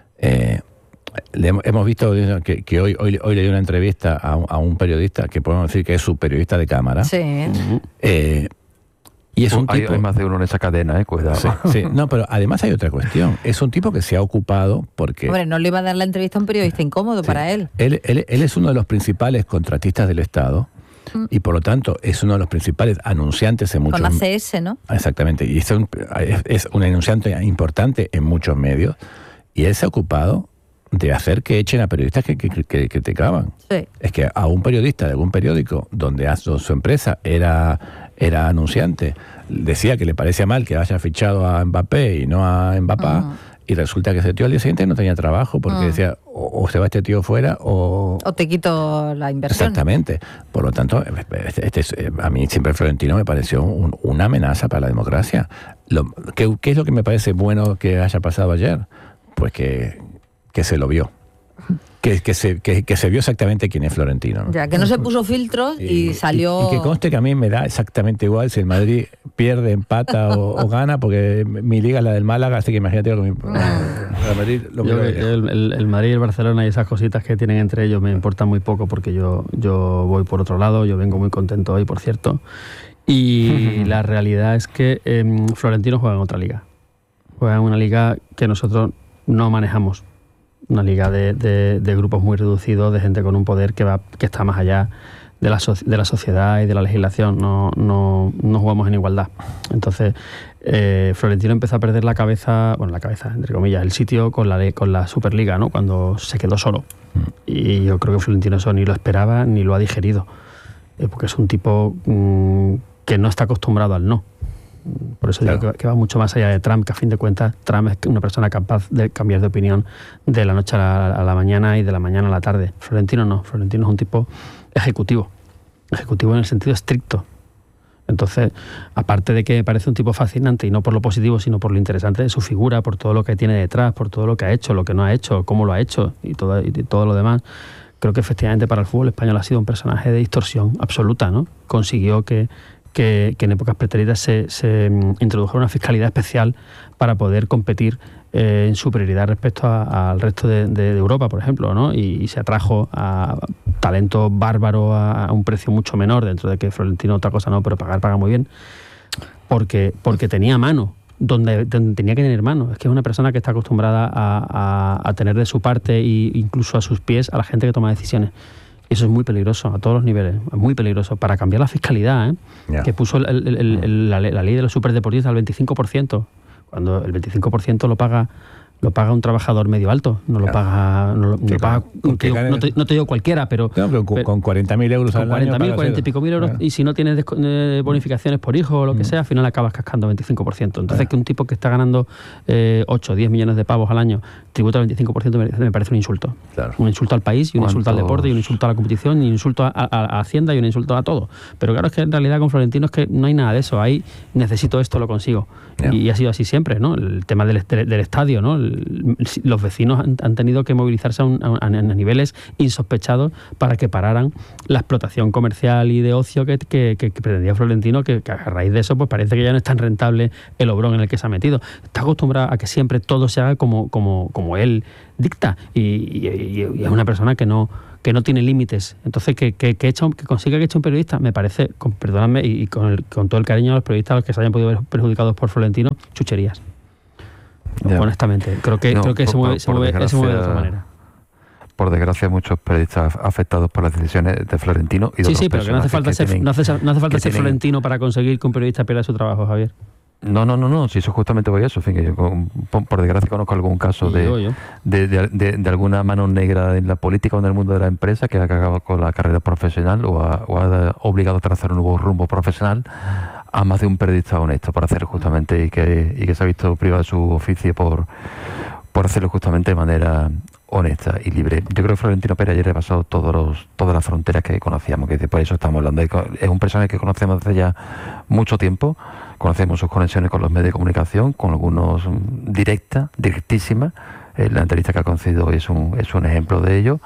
A: Eh, Le hemos visto que, que hoy, hoy, hoy le dio una entrevista a, a un periodista que podemos decir que es su periodista de cámara.
C: Sí.
A: Eh, y es un
D: hay,
A: tipo,
D: hay más de uno en esa cadena, eh, cuidado.
A: Sí, sí, no, pero además hay otra cuestión. Es un tipo que se ha ocupado porque...
C: Hombre, no le iba a dar la entrevista a un periodista incómodo sí, para él.
A: Él, él. Él es uno de los principales contratistas del Estado mm. y por lo tanto es uno de los principales anunciantes en muchos...
C: Con la C S, ¿no?
A: Exactamente. Y es un, es un anunciante importante en muchos medios y él se ha ocupado de hacer que echen a periodistas que, que, que, que te clavan.
C: Sí.
A: Es que a un periodista de algún periódico donde su, su empresa era, era anunciante, decía que le parecía mal que haya fichado a Mbappé y no a Mbappé, uh-huh. y resulta que ese tío al día siguiente no tenía trabajo porque uh-huh. decía o, o se va este tío fuera o...
C: O te quito la inversión.
A: Exactamente. Por lo tanto, este, este es, a mí siempre Florentino me pareció un, una amenaza para la democracia. Lo, ¿qué, ¿Qué es lo que me parece bueno que haya pasado ayer? Pues que... que se lo vio, que, que, se, que, que se vio exactamente quién es Florentino, ¿no?
C: Ya, que no se puso filtros y, y salió...
A: Y, y que conste que a mí me da exactamente igual si el Madrid pierde, empata o, o gana, porque mi liga es la del Málaga, así que imagínate lo que me... el Madrid, lo
B: yo, el, el, el Madrid y el Barcelona y esas cositas que tienen entre ellos me importan muy poco porque yo, yo voy por otro lado, yo vengo muy contento hoy, por cierto, y la realidad es que eh, Florentino juega en otra liga, juega en una liga que nosotros no manejamos. Una liga de, de, de grupos muy reducidos, de gente con un poder que va que está más allá de la, so, de la sociedad y de la legislación. No, no, no jugamos en igualdad. Entonces, eh, Florentino empezó a perder la cabeza, bueno, la cabeza, entre comillas, el sitio con la, con la Superliga, ¿no? Cuando se quedó solo. Y yo creo que Florentino eso ni lo esperaba ni lo ha digerido. Eh, porque es un tipo mmm, que no está acostumbrado al no. Por eso claro. digo que, que va mucho más allá de Trump, que a fin de cuentas Trump es una persona capaz de cambiar de opinión de la noche a la, a la mañana y de la mañana a la tarde. Florentino no, Florentino es un tipo ejecutivo, ejecutivo en el sentido estricto. Entonces, aparte de que parece un tipo fascinante, y no por lo positivo, sino por lo interesante de su figura, por todo lo que tiene detrás, por todo lo que ha hecho, lo que no ha hecho, cómo lo ha hecho y todo, y todo lo demás, creo que efectivamente para el fútbol español ha sido un personaje de distorsión absoluta, ¿no? Consiguió que Que, que en épocas pretéritas se, se introdujera una fiscalidad especial para poder competir eh, en superioridad respecto a, al resto de, de, de Europa, por ejemplo, ¿no? Y, y se atrajo a talento bárbaro a, a un precio mucho menor, dentro de que Florentino otra cosa no, pero pagar paga muy bien, porque, porque tenía mano, donde, donde tenía que tener mano. Es que es una persona que está acostumbrada a, a, a tener de su parte e incluso a sus pies a la gente que toma decisiones. Eso es muy peligroso a todos los niveles, es muy peligroso. Para cambiar la fiscalidad, ¿eh? Yeah. Que puso el, el, el, el, la, la ley de los superdeportistas al veinticinco por ciento, cuando el veinticinco por ciento lo paga lo paga un trabajador medio alto, no lo
A: claro.
B: paga, no lo,
A: Sí,
B: no
A: claro.
B: paga, no te, digo, no, te, no te digo cualquiera, pero,
A: no, pero con,
B: pero
A: con cuarenta mil euros
B: con
A: al
B: cuarenta mil,
A: año.
B: cuarenta y pico mil euros,
A: claro.
B: y si no tienes eh, bonificaciones por hijo o lo que mm. sea, al final acabas cascando veinticinco por ciento. Entonces, claro. que un tipo que está ganando eh, ocho o diez millones de pavos al año tributa al veinticinco por ciento me, me parece un insulto.
A: Claro.
B: Un insulto al país, y un insulto al deporte, y un insulto a la competición, y un insulto a, a, a Hacienda, y un insulto a todo. Pero claro, es que en realidad con Florentino es que no hay nada de eso. Ahí necesito esto, lo consigo. Yeah. Y ha sido así siempre, ¿no? El tema del, del, del estadio, ¿no? El, los vecinos han, han tenido que movilizarse a, un, a, a niveles insospechados para que pararan la explotación comercial y de ocio que, que, que, que pretendía Florentino, que, que a raíz de eso pues parece que ya no es tan rentable el obrón en el que se ha metido. Está acostumbrado a que siempre todo se haga como, como, como él dicta, y, y, y es una persona que no que no tiene límites. Entonces, que, que, que, echa un, que consiga que eche un periodista, me parece, con, perdóname, y, y con, el, con todo el cariño a los periodistas a los que se hayan podido ver perjudicados por Florentino, chucherías. Yeah. Honestamente, creo que, no, creo que por, se, mueve, por, se, mueve, desgracia, se mueve de otra manera.
D: Por desgracia, muchos periodistas afectados por las decisiones de Florentino y de
B: Sí, sí, pero que no hace falta, ser, tienen, no hace, no hace falta ser tienen... Florentino para conseguir que un periodista pierda su trabajo, Javier.
D: No, no, no, no, si eso justamente voy a eso. En fin, que yo, por desgracia, conozco algún caso de, yo, yo. De, de, de, de alguna mano negra en la política o en el mundo de la empresa que ha cagado con la carrera profesional o ha, o ha obligado a trazar un nuevo rumbo profesional a más de un periodista honesto para hacer justamente y que, y que se ha visto privado de su oficio por, por hacerlo justamente de manera honesta y libre. Yo creo que Florentino Pérez ayer repasó todos los, todas las fronteras que conocíamos, que por eso estamos hablando. Es un personaje que conocemos desde ya mucho tiempo, conocemos sus conexiones con los medios de comunicación, con algunos directas, directísimas. Eh, la entrevista que ha concedido hoy es un, es un ejemplo de ello.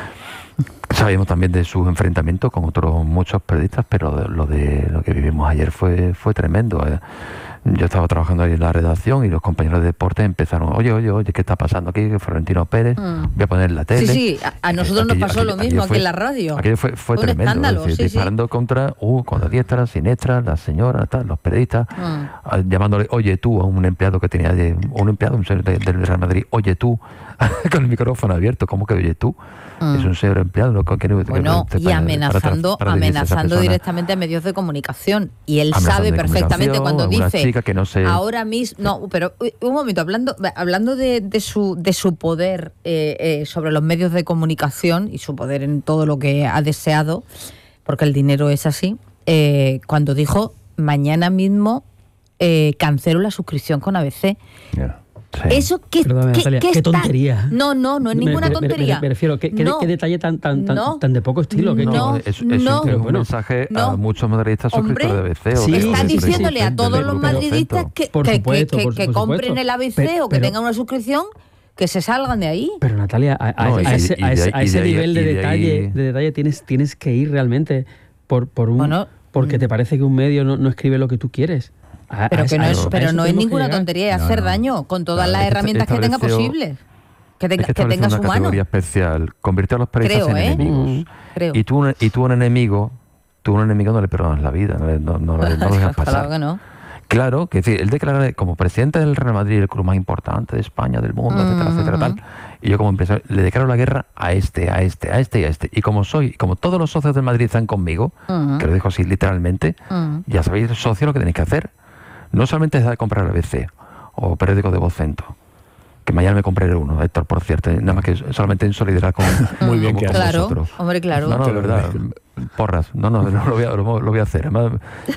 D: Sabemos también de sus enfrentamientos con otros muchos periodistas, pero lo de lo que vivimos ayer fue, fue tremendo. Eh. Yo estaba trabajando ahí en la redacción y los compañeros de deporte empezaron, oye, oye, oye, ¿qué está pasando aquí? Florentino Pérez, mm. voy a poner la tele.
C: Sí, sí, a, a nosotros aquello, nos pasó aquello, lo mismo fue, aquí en la radio.
D: Aquello fue, fue un tremendo, escándalo, es decir, sí, disparando sí. contra, uh, contra diestras, siniestras, las señoras, tal, los periodistas, mm. llamándole, oye tú, a un empleado que tenía, de, un empleado un señor de, del Real Madrid, oye tú, con el micrófono abierto, ¿cómo que oye tú? Mm. Es un señor empleado. Lo que, que,
C: bueno, que, y para, amenazando, para, para amenazando directamente a medios de comunicación. Y él sabe perfectamente cuando dice,
D: que no sé.
C: ahora mismo, no, pero un momento, hablando, hablando de, de, su, de su poder eh, eh, sobre los medios de comunicación y su poder en todo lo que ha deseado, porque el dinero es así, eh, cuando dijo, mañana mismo eh, cancelo la suscripción con A B C. Yeah. Sí. Eso que,
B: Perdóname,
C: que,
B: Natalia,
C: que
B: qué tontería.
C: No, no, no es
B: me,
C: ninguna
B: me,
C: tontería.
B: Me, me refiero, ¿qué,
C: no,
B: qué detalle tan tan, tan,
C: no,
B: tan de poco estilo? Que,
C: no,
D: es, es,
C: no,
D: un, es un
B: bueno,
D: mensaje
C: no,
D: a muchos madridistas suscriptores de A B C.
C: Sí, está diciéndole
D: sí,
C: a todos los madridistas que,
B: por
C: que,
B: supuesto,
C: que,
B: por,
C: que
B: por
C: compren
B: supuesto.
C: el A B C
B: pero,
C: o que
B: pero,
C: tengan una suscripción, que se salgan de ahí.
B: Pero Natalia, a, a, no, a, a ese, a ese, a ese nivel de, de detalle, de detalle tienes, tienes que ir realmente por, por un, bueno, porque te parece que un medio no, no escribe lo que tú quieres. A,
C: pero
B: a,
C: que no es, pero no es ninguna tontería y
B: no,
C: hacer
B: no.
C: daño con todas
D: claro,
C: las herramientas que tenga posibles. Que, tenga,
D: es que,
C: que tenga su
D: una
C: mano.
D: Categoría especial, convirtió a los periodistas
C: Creo,
D: en
C: ¿eh?
D: enemigos.
C: Mm, creo.
D: Y tú, y tú un enemigo, tú un enemigo no le perdonas la vida, no, no, no, no, no lo dejas pasar.
C: Claro que no.
D: Claro, que decir, él declara como presidente del Real Madrid, el club más importante de España, del mundo, mm, etcétera, etcétera, tal. Y yo como empresario le declaro la guerra a este, a este, a este y a este. Y como soy, como todos los socios del Madrid están conmigo, mm. que lo dijo así literalmente, mm. ya sabéis, socio, lo que tenéis que hacer. No solamente es de comprar el A B C o periódico de Vocento, que mañana me compraré uno, Héctor, por cierto, nada más que solamente en solidaridad con,
A: muy bien,
D: con,
A: que
D: con
C: claro,
D: vosotros.
C: Hombre, claro.
D: No, no, de verdad, porras, no, no, no lo voy a, lo, lo voy a hacer. Además,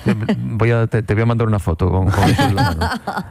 D: voy a, te, te voy a mandar una foto con, con eso en la mano.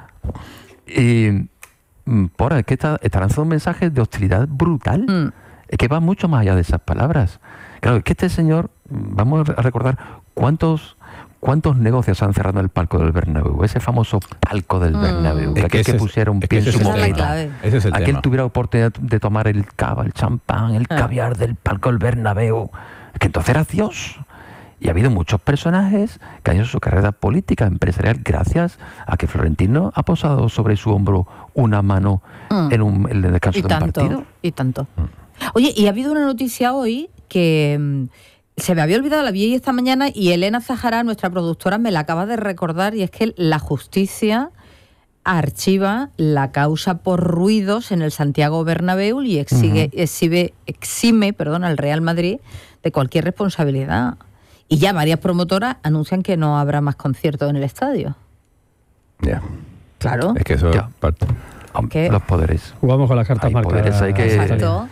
D: Y, porra, es que está, está lanzando un mensaje de hostilidad brutal. Mm. Es que va mucho más allá de esas palabras. Claro, es que este señor, vamos a recordar cuántos... ¿Cuántos negocios han cerrado en el palco del Bernabéu? Ese famoso palco del mm. Bernabéu.
A: Es que
D: aquel que, que pusiera un pie en su moneda.
A: Ese es el
D: aquel
A: tema.
D: tuviera oportunidad de tomar el cava, el champán, el ah. caviar del palco del Bernabéu. Es que entonces era Dios. Y ha habido muchos personajes que han hecho su carrera política, empresarial, gracias a que Florentino ha posado sobre su hombro una mano mm. en, un, en el descanso
C: y
D: de
C: tanto,
D: un partido.
C: Y tanto. Mm. Oye, y ha habido una noticia hoy que... Se me había olvidado, la vi esta mañana y Elena Zahara, nuestra productora, me la acaba de recordar, y es que la justicia archiva la causa por ruidos en el Santiago Bernabéu y exige, uh-huh. exhibe, exime perdón, al Real Madrid de cualquier responsabilidad. Y ya varias promotoras anuncian que no habrá más conciertos en el estadio.
A: Ya. Yeah.
C: Claro.
A: Es que eso
D: ya.
A: parte.
C: ¿Qué?
D: Los poderes.
B: Jugamos con las cartas
D: Hay
B: marcadas.
D: poderes, hay que-
C: Exacto.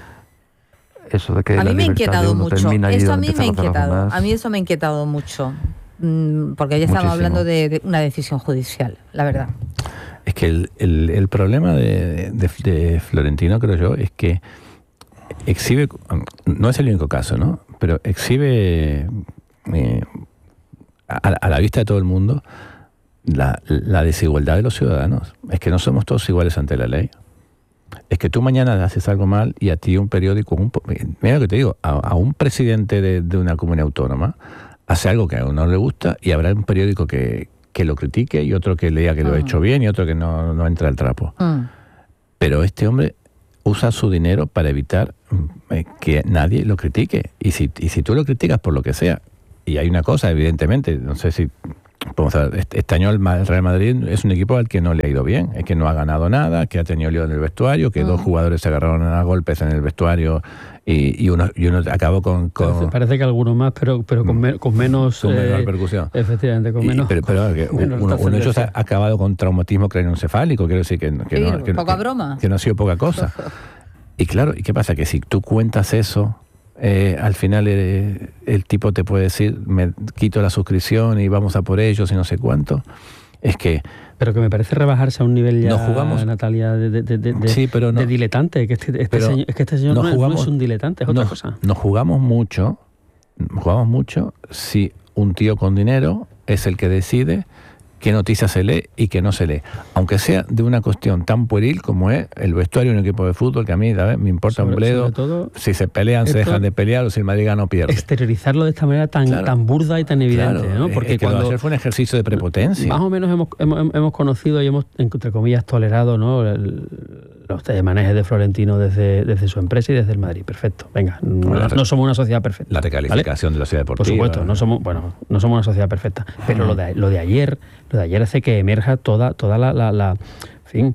D: Eso de que
C: A
D: la
C: mí me ha
D: libertad de
C: inquietado
D: uno
C: mucho.
D: termina allí
C: Eso a
D: donde
C: mí me ha
D: empiezan los
C: inquietado.
D: demás.
C: A mí eso me ha inquietado mucho. Mm, Porque ya estamos
D: Muchísimo.
C: hablando de, de una decisión judicial, la verdad.
A: Es que el, el- el problema de, de- de Florentino, creo yo, es que exhibe, no es el único caso, ¿no? Pero exhibe eh, a, a la vista de todo el mundo la, la desigualdad de los ciudadanos. Es que no somos todos iguales ante la ley. Es que tú mañana haces algo mal y a ti un periódico, un, mira lo que te digo, a, a un presidente de, de una comunidad autónoma hace algo que a uno no le gusta y habrá un periódico que, que lo critique y otro que lea que lo ha hecho bien y otro que no, no entra al trapo.
C: Mm.
A: Pero este hombre usa su dinero para evitar eh, que nadie lo critique. Y si, y si tú lo criticas por lo que sea, y hay una cosa, evidentemente, no sé si... Vamos a ver, este, este año el Ma- el Real Madrid es un equipo al que no le ha ido bien, es que no ha ganado nada, que ha tenido lío en el vestuario, que
C: Mm.
A: dos jugadores se agarraron a golpes en el vestuario y, y uno, y uno acabó con... con
B: Parece, parece que algunos más, pero, pero con, me- con menos...
A: con menor
B: eh,
A: repercusión.
B: Efectivamente, con
A: Y-
B: menos...
A: pero pero que
B: menos
A: uno, uno de ellos ha
B: trascendencia.
A: acabado con traumatismo craneoencefálico, quiero decir que, que
C: Sí,
A: no, que,
C: poca
A: que-
C: broma.
A: que no ha sido poca cosa. Y claro, ¿y qué pasa? Que si tú cuentas eso, eh, al final eh, el tipo te puede decir, me quito la suscripción y vamos a por ellos y no sé cuánto. Es que...
B: Pero que me parece rebajarse a un nivel ya,
A: No jugamos-
B: Natalia, de, de, de, de-
A: Sí, pero no-
B: de diletante. Que este, este
A: pero
B: señor, es que este señor
A: no
B: no, es- no
A: jugamos-
B: es un diletante, es otra
A: nos,
B: cosa.
A: nos jugamos mucho, jugamos mucho si un tío con dinero es el que decide qué noticias se lee y qué no se lee. Aunque sea de una cuestión tan pueril como es el vestuario de un equipo de fútbol, que a mí ¿sabes? me importa
B: Sobre-
A: un bledo
B: sobre todo,
A: si se pelean, se
B: esto-
A: dejan de pelear o si el Madrid gana o pierde.
B: exteriorizarlo de esta manera tan,
A: Claro.
B: tan burda y tan evidente,
A: Claro,
B: ¿no?
A: es-
B: Porque
A: es que lo de
B: cuando
A: ayer fue un ejercicio de prepotencia.
B: más o menos hemos, hemos, hemos conocido y hemos, entre comillas, tolerado, ¿no? El- los manejes de Florentino desde, desde su empresa y desde el Madrid. Perfecto. Venga, no,
A: Bueno,
B: no somos una sociedad perfecta.
A: La
B: ¿vale?
A: recalificación de la ciudad
B: Por
A: deportiva.
B: supuesto, no somos, bueno, no somos una sociedad perfecta. Pero lo de, lo de ayer, lo de ayer hace que emerja toda, toda la, la, la- en fin,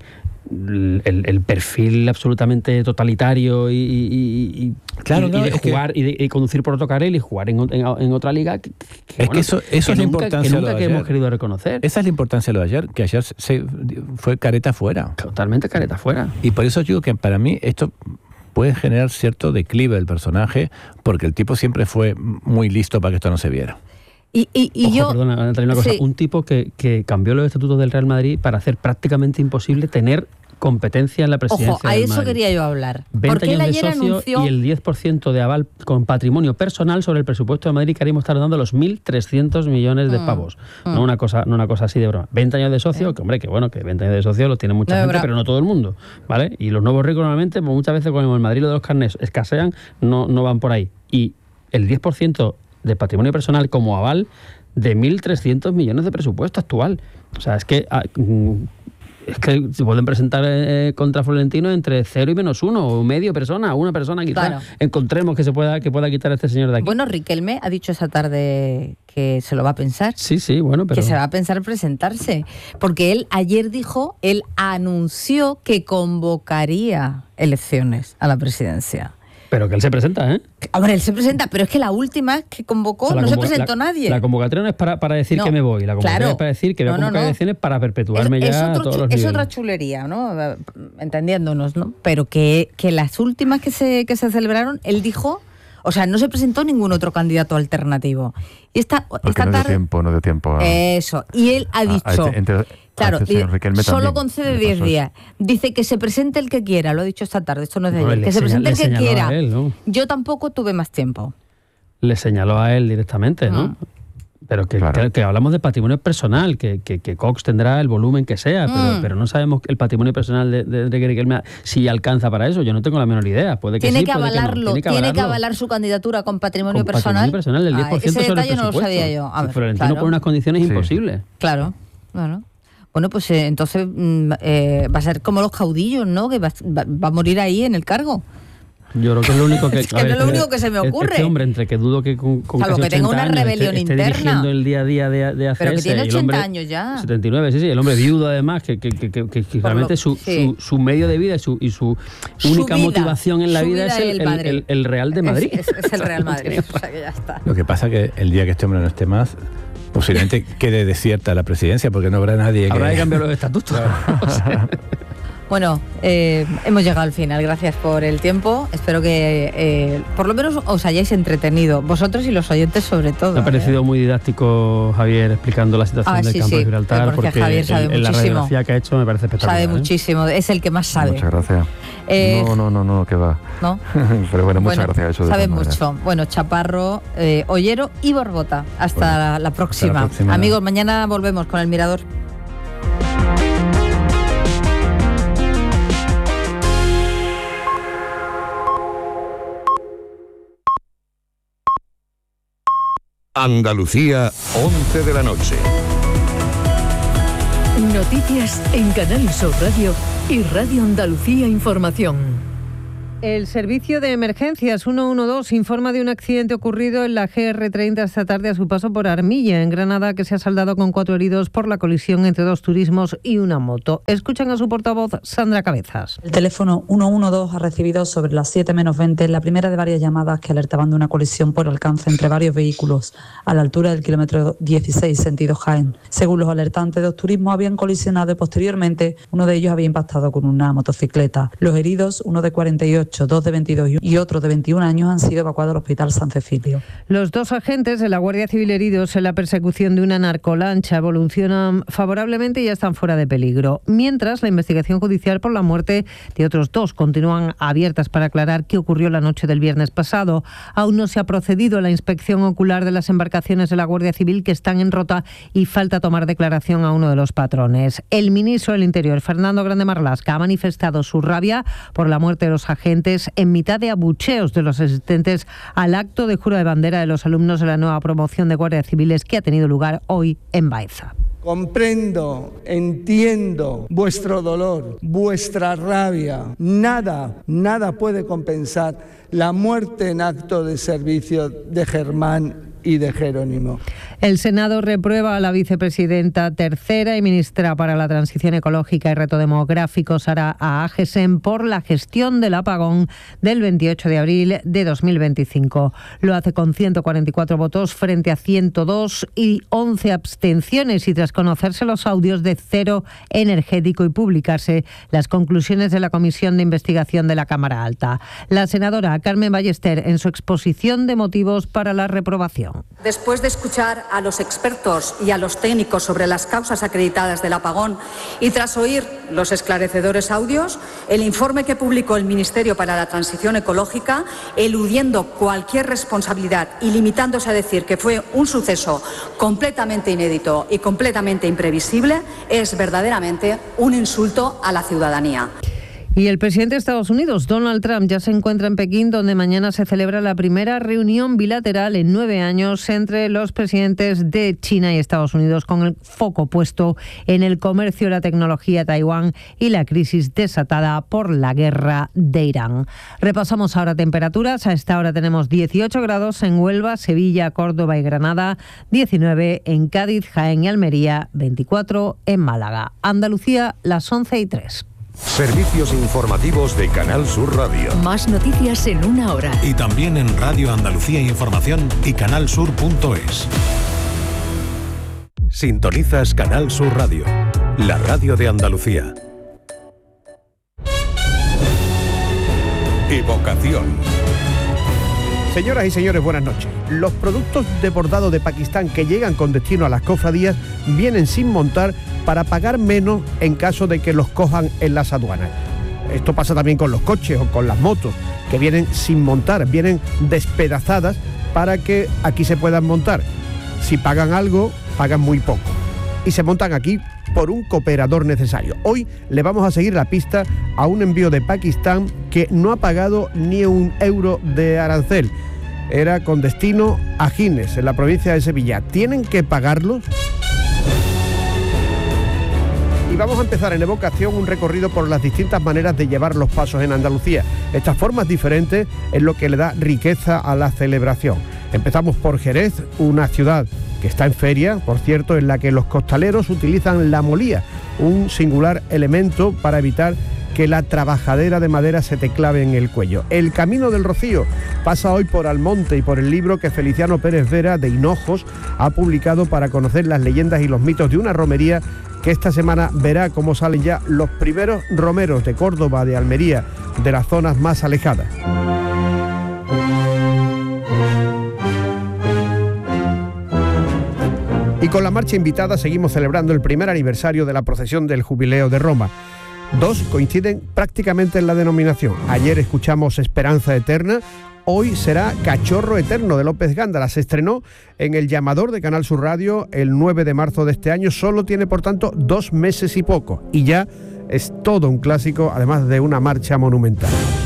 B: el, el perfil absolutamente totalitario y, y- y-
A: Claro,
B: y-
A: no,
B: y de
A: es que-
B: jugar y, de, y conducir por otro carril y jugar en, o- en, en otra liga. Que, que,
A: Es que eso- eso es la
B: nunca,
A: importancia
B: que
A: de
B: nunca
A: lo de
B: que hemos
A: ayer.
B: querido reconocer.
A: Esa es la importancia de lo de ayer, que ayer se, fue careta fuera.
B: Totalmente careta fuera.
A: Y por eso digo que para mí esto puede generar cierto declive del personaje, porque el tipo siempre fue muy listo para que esto no se viera.
C: Y, y, y
B: Ojo,
C: yo...
B: perdona, Natalia, una cosa.
C: Sí.
B: Un tipo que, que cambió los estatutos del Real Madrid para hacer prácticamente imposible tener competencia en la presidencia
C: Ojo, a
B: del
C: eso
B: Madrid.
C: quería yo hablar.
B: veinte
C: Porque él
B: años de
C: ayer
B: socio
C: anunció...
B: y el diez por ciento de aval con patrimonio personal sobre el presupuesto de Madrid, que haríamos estar dando los mil trescientos millones de
C: Mm,
B: pavos.
C: mm.
B: No, una cosa, no una cosa así de broma. veinte años de socio, que hombre, que bueno, que veinte años de socio lo tiene mucha
C: No,
B: gente,
C: bra-
B: pero no todo el mundo, ¿vale? Y los nuevos ricos normalmente, pues muchas veces cuando en Madrid lo de los carnés escasean, no, no van por ahí. Y el diez por ciento de patrimonio personal como aval de mil trescientos millones de presupuesto actual. O sea, es que... ah, mm, es que se pueden presentar eh, contra Florentino entre cero y menos uno, o medio persona, una persona quizá.
C: Claro.
B: Encontremos que se pueda que pueda quitar a este señor de aquí.
C: Bueno, Riquelme ha dicho esta tarde que se lo va a pensar.
B: sí, sí, bueno, pero...
C: Que se va a pensar presentarse. Porque él ayer dijo, él anunció que convocaría elecciones a la presidencia.
B: Pero que él se presenta, ¿eh?
C: Hombre, él se presenta, pero es que la última que convocó
B: O sea, la
C: no se
B: convoca-
C: presentó
B: la-
C: nadie.
B: La convocatoria no es para, para decir
C: No,
B: que me voy, la convocatoria
C: claro.
B: es para decir que voy a
C: No, no,
B: convocar
C: no.
B: elecciones para perpetuarme
C: es,
B: ya
C: es
B: a
C: otro
B: todos
C: chu-
B: los
C: es
B: niveles.
C: otra chulería, ¿no? Entendiéndonos, ¿no? Pero que, que las últimas que se, que se celebraron, él dijo, o sea, no se presentó ningún otro candidato alternativo. Y esta,
D: Porque
C: esta
D: no dio
C: tarde...
D: tiempo, no dio tiempo. a-
C: Eso. Y él ha
D: a- a
C: dicho...
D: este- entre- a
C: Claro,
D: este señor
C: y
D: Riquelme
C: solo
D: también
C: concede
D: le
C: diez
D: pasó
C: días. Dice que se presente el que quiera, lo ha dicho esta tarde, esto no es de
B: Bueno,
C: ayer.
B: le
C: Que se
B: señal-
C: presente el
B: le
C: que
B: señaló
C: quiera.
B: a él, ¿no?
C: Yo tampoco tuve más tiempo.
B: Le señaló a él directamente, ¿no?
C: Mm.
B: Pero que,
D: Claro.
B: que- que hablamos de patrimonio personal, que, que, que Cox tendrá el volumen que sea, pero,
C: Mm.
B: pero no sabemos el patrimonio personal de, de Enrique Riquelme si alcanza para eso. Yo no tengo la menor idea. Puede que
C: Tiene
B: sí,
C: que
B: puede
C: avalarlo,
B: que no.
C: tiene que avalar su candidatura con patrimonio
B: Con
C: personal.
B: patrimonio personal del
C: Ah,
B: diez por ciento
C: ese
B: sobre
C: detalle
B: el
C: no lo
B: presupuesto.
C: sabía yo. A ver,
B: Florentino
C: claro.
B: pone unas condiciones
D: Sí.
B: imposibles.
C: Claro, bueno. Bueno, pues eh, entonces mm, eh, va a ser como los caudillos, ¿no? Que va, va- va a morir ahí en el cargo.
B: Yo creo que es lo único que...
C: Es que
B: a ver,
C: es lo
B: este-
C: único que se me
B: este-
C: ocurre.
B: Este hombre, entre que dudo que con, con
C: Salvo
B: casi
C: que tenga
B: ochenta
C: una
B: años
C: rebelión
B: esté, esté
C: interna.
B: dirigiendo el día a día de, de A C S.
C: Pero que tiene
B: el
C: ochenta
B: hombre-
C: años ya.
B: setenta y nueve, sí, sí. El hombre viudo, además, que, que, que, que, que
C: Por
B: realmente
C: lo-
B: su,
C: sí.
B: su, su medio de vida y su, y su
C: Su
B: única
C: vida,
B: motivación en la
C: su
B: vida,
C: vida
B: es el,
C: y el
B: el,
C: Madrid.
B: el- el Real de Madrid.
C: Es, es- es el Real
B: No
C: Madrid.
B: tiene-
C: O sea que ya está.
A: Lo que pasa que el día que este hombre no esté más, posiblemente quede desierta la presidencia porque no habrá nadie
B: Habrá que
A: que...
B: cambiar los estatutos. O sea,
C: Bueno, eh, hemos llegado al final. Gracias por el tiempo. Espero que eh, por lo menos os hayáis entretenido. Vosotros y los oyentes sobre todo.
B: Me ha parecido ¿eh? muy didáctico Javier explicando la situación
C: ah,
B: del
C: sí,
B: campo
C: sí,
B: de Gibraltar,
C: porque,
B: porque
C: Javier sabe
B: el, en la radiografía que ha hecho me parece espectacular.
C: Sabe muchísimo, ¿eh? Es el que más sabe.
D: Muchas gracias.
C: Eh,
D: no, no, no, no, que va.
C: ¿No?
D: Pero bueno, muchas
C: bueno,
D: gracias. Eso de
C: sabe mucho. Bueno, Chaparro, eh, Ollero y Borbota. Hasta, bueno, la, la, próxima. hasta la próxima. Amigos, mañana volvemos con El Mirador.
E: Andalucía, once de la noche.
F: Noticias en Canal Sur Radio y Radio Andalucía Información.
G: El servicio de emergencias ciento doce informa de un accidente ocurrido en la G R treinta esta tarde a su paso por Armilla, en Granada, que se ha saldado con cuatro heridos por la colisión entre dos turismos y una moto. Escuchan a su portavoz, Sandra Cabezas.
H: El teléfono ciento doce ha recibido sobre las siete menos veinte la primera de varias llamadas que alertaban de una colisión por alcance entre varios vehículos a la altura del kilómetro dieciséis, sentido Jaén. Según los alertantes, dos turismos habían colisionado y posteriormente uno de ellos había impactado con una motocicleta. Los heridos, uno de cuarenta y ocho, dos de veintidós y otro de veintiún años, han sido evacuados al Hospital San Cecilio.
G: Los dos agentes de la Guardia Civil heridos en la persecución de una narcolancha evolucionan favorablemente y ya están fuera de peligro. Mientras, la investigación judicial por la muerte de otros dos continúan abiertas para aclarar qué ocurrió la noche del viernes pasado. Aún no se ha procedido a la inspección ocular de las embarcaciones de la Guardia Civil que están en rota y falta tomar declaración a uno de los patrones. El ministro del Interior, Fernando Grande Marlaska, ha manifestado su rabia por la muerte de los agentes en mitad de abucheos de los asistentes al acto de jura de bandera de los alumnos de la nueva promoción de guardias civiles que ha tenido lugar hoy en Baeza.
I: Comprendo, entiendo vuestro dolor, vuestra rabia. Nada, nada puede compensar la muerte en acto de servicio de Germán y de Jerónimo.
G: El Senado reprueba a la vicepresidenta tercera y ministra para la Transición Ecológica y Reto Demográfico, Sara Aagesen, por la gestión del apagón del veintiocho de abril de dos mil veinticinco. Lo hace con ciento cuarenta y cuatro votos frente a ciento dos y once abstenciones, y tras conocerse los audios de Cero Energético y publicarse las conclusiones de la Comisión de Investigación de la Cámara Alta. La senadora Carmen Ballester, en su exposición de motivos para la reprobación.
J: Después de escuchar a los expertos y a los técnicos sobre las causas acreditadas del apagón y tras oír los esclarecedores audios, el informe que publicó el Ministerio para la Transición Ecológica, eludiendo cualquier responsabilidad y limitándose a decir que fue un suceso completamente inédito y completamente imprevisible, es verdaderamente un insulto a la ciudadanía.
G: Y el presidente de Estados Unidos, Donald Trump, ya se encuentra en Pekín, donde mañana se celebra la primera reunión bilateral en nueve años entre los presidentes de China y Estados Unidos, con el foco puesto en el comercio, la tecnología, Taiwán y la crisis desatada por la guerra de Irán. Repasamos ahora temperaturas. A esta hora tenemos dieciocho grados en Huelva, Sevilla, Córdoba y Granada, diecinueve en Cádiz, Jaén y Almería, veinticuatro en Málaga. Andalucía, las once y tres.
E: Servicios informativos de Canal Sur Radio.
F: Más noticias en una hora.
K: Y también en Radio Andalucía Información y canal sur punto es.
E: Sintonizas Canal Sur Radio, la radio de Andalucía. Evocación.
L: Señoras y señores, buenas noches. Los productos de bordado de Pakistán que llegan con destino a las cofradías vienen sin montar para pagar menos en caso de que los cojan en las aduanas. Esto pasa también con los coches o con las motos, que vienen sin montar, vienen despedazadas para que aquí se puedan montar. Si pagan algo, pagan muy poco. Y se montan aquí por un cooperador necesario. Hoy le vamos a seguir la pista a un envío de Pakistán que no ha pagado ni un euro de arancel. Era con destino a Gines, en la provincia de Sevilla. ¿Tienen que pagarlos? Y vamos a empezar en Evocación un recorrido por las distintas maneras de llevar los pasos en Andalucía. Estas formas diferentes es lo que le da riqueza a la celebración. Empezamos por Jerez, una ciudad que está en feria, por cierto, en la que los costaleros utilizan la molía, un singular elemento para evitar que la trabajadera de madera se te clave en el cuello. El Camino del Rocío pasa hoy por Almonte y por el libro que Feliciano Pérez Vera, de Hinojos, ha publicado para conocer las leyendas y los mitos de una romería que esta semana verá cómo salen ya los primeros romeros de Córdoba, de Almería, de las zonas más alejadas. Y con la marcha invitada seguimos celebrando el primer aniversario de la procesión del Jubileo de Roma. Dos coinciden prácticamente en la denominación. Ayer escuchamos Esperanza Eterna, hoy será Cachorro Eterno de López Gándara. Se estrenó en El Llamador de Canal Sur Radio el nueve de marzo de este año, solo tiene por tanto dos meses y poco, y ya es todo un clásico, además de una marcha monumental.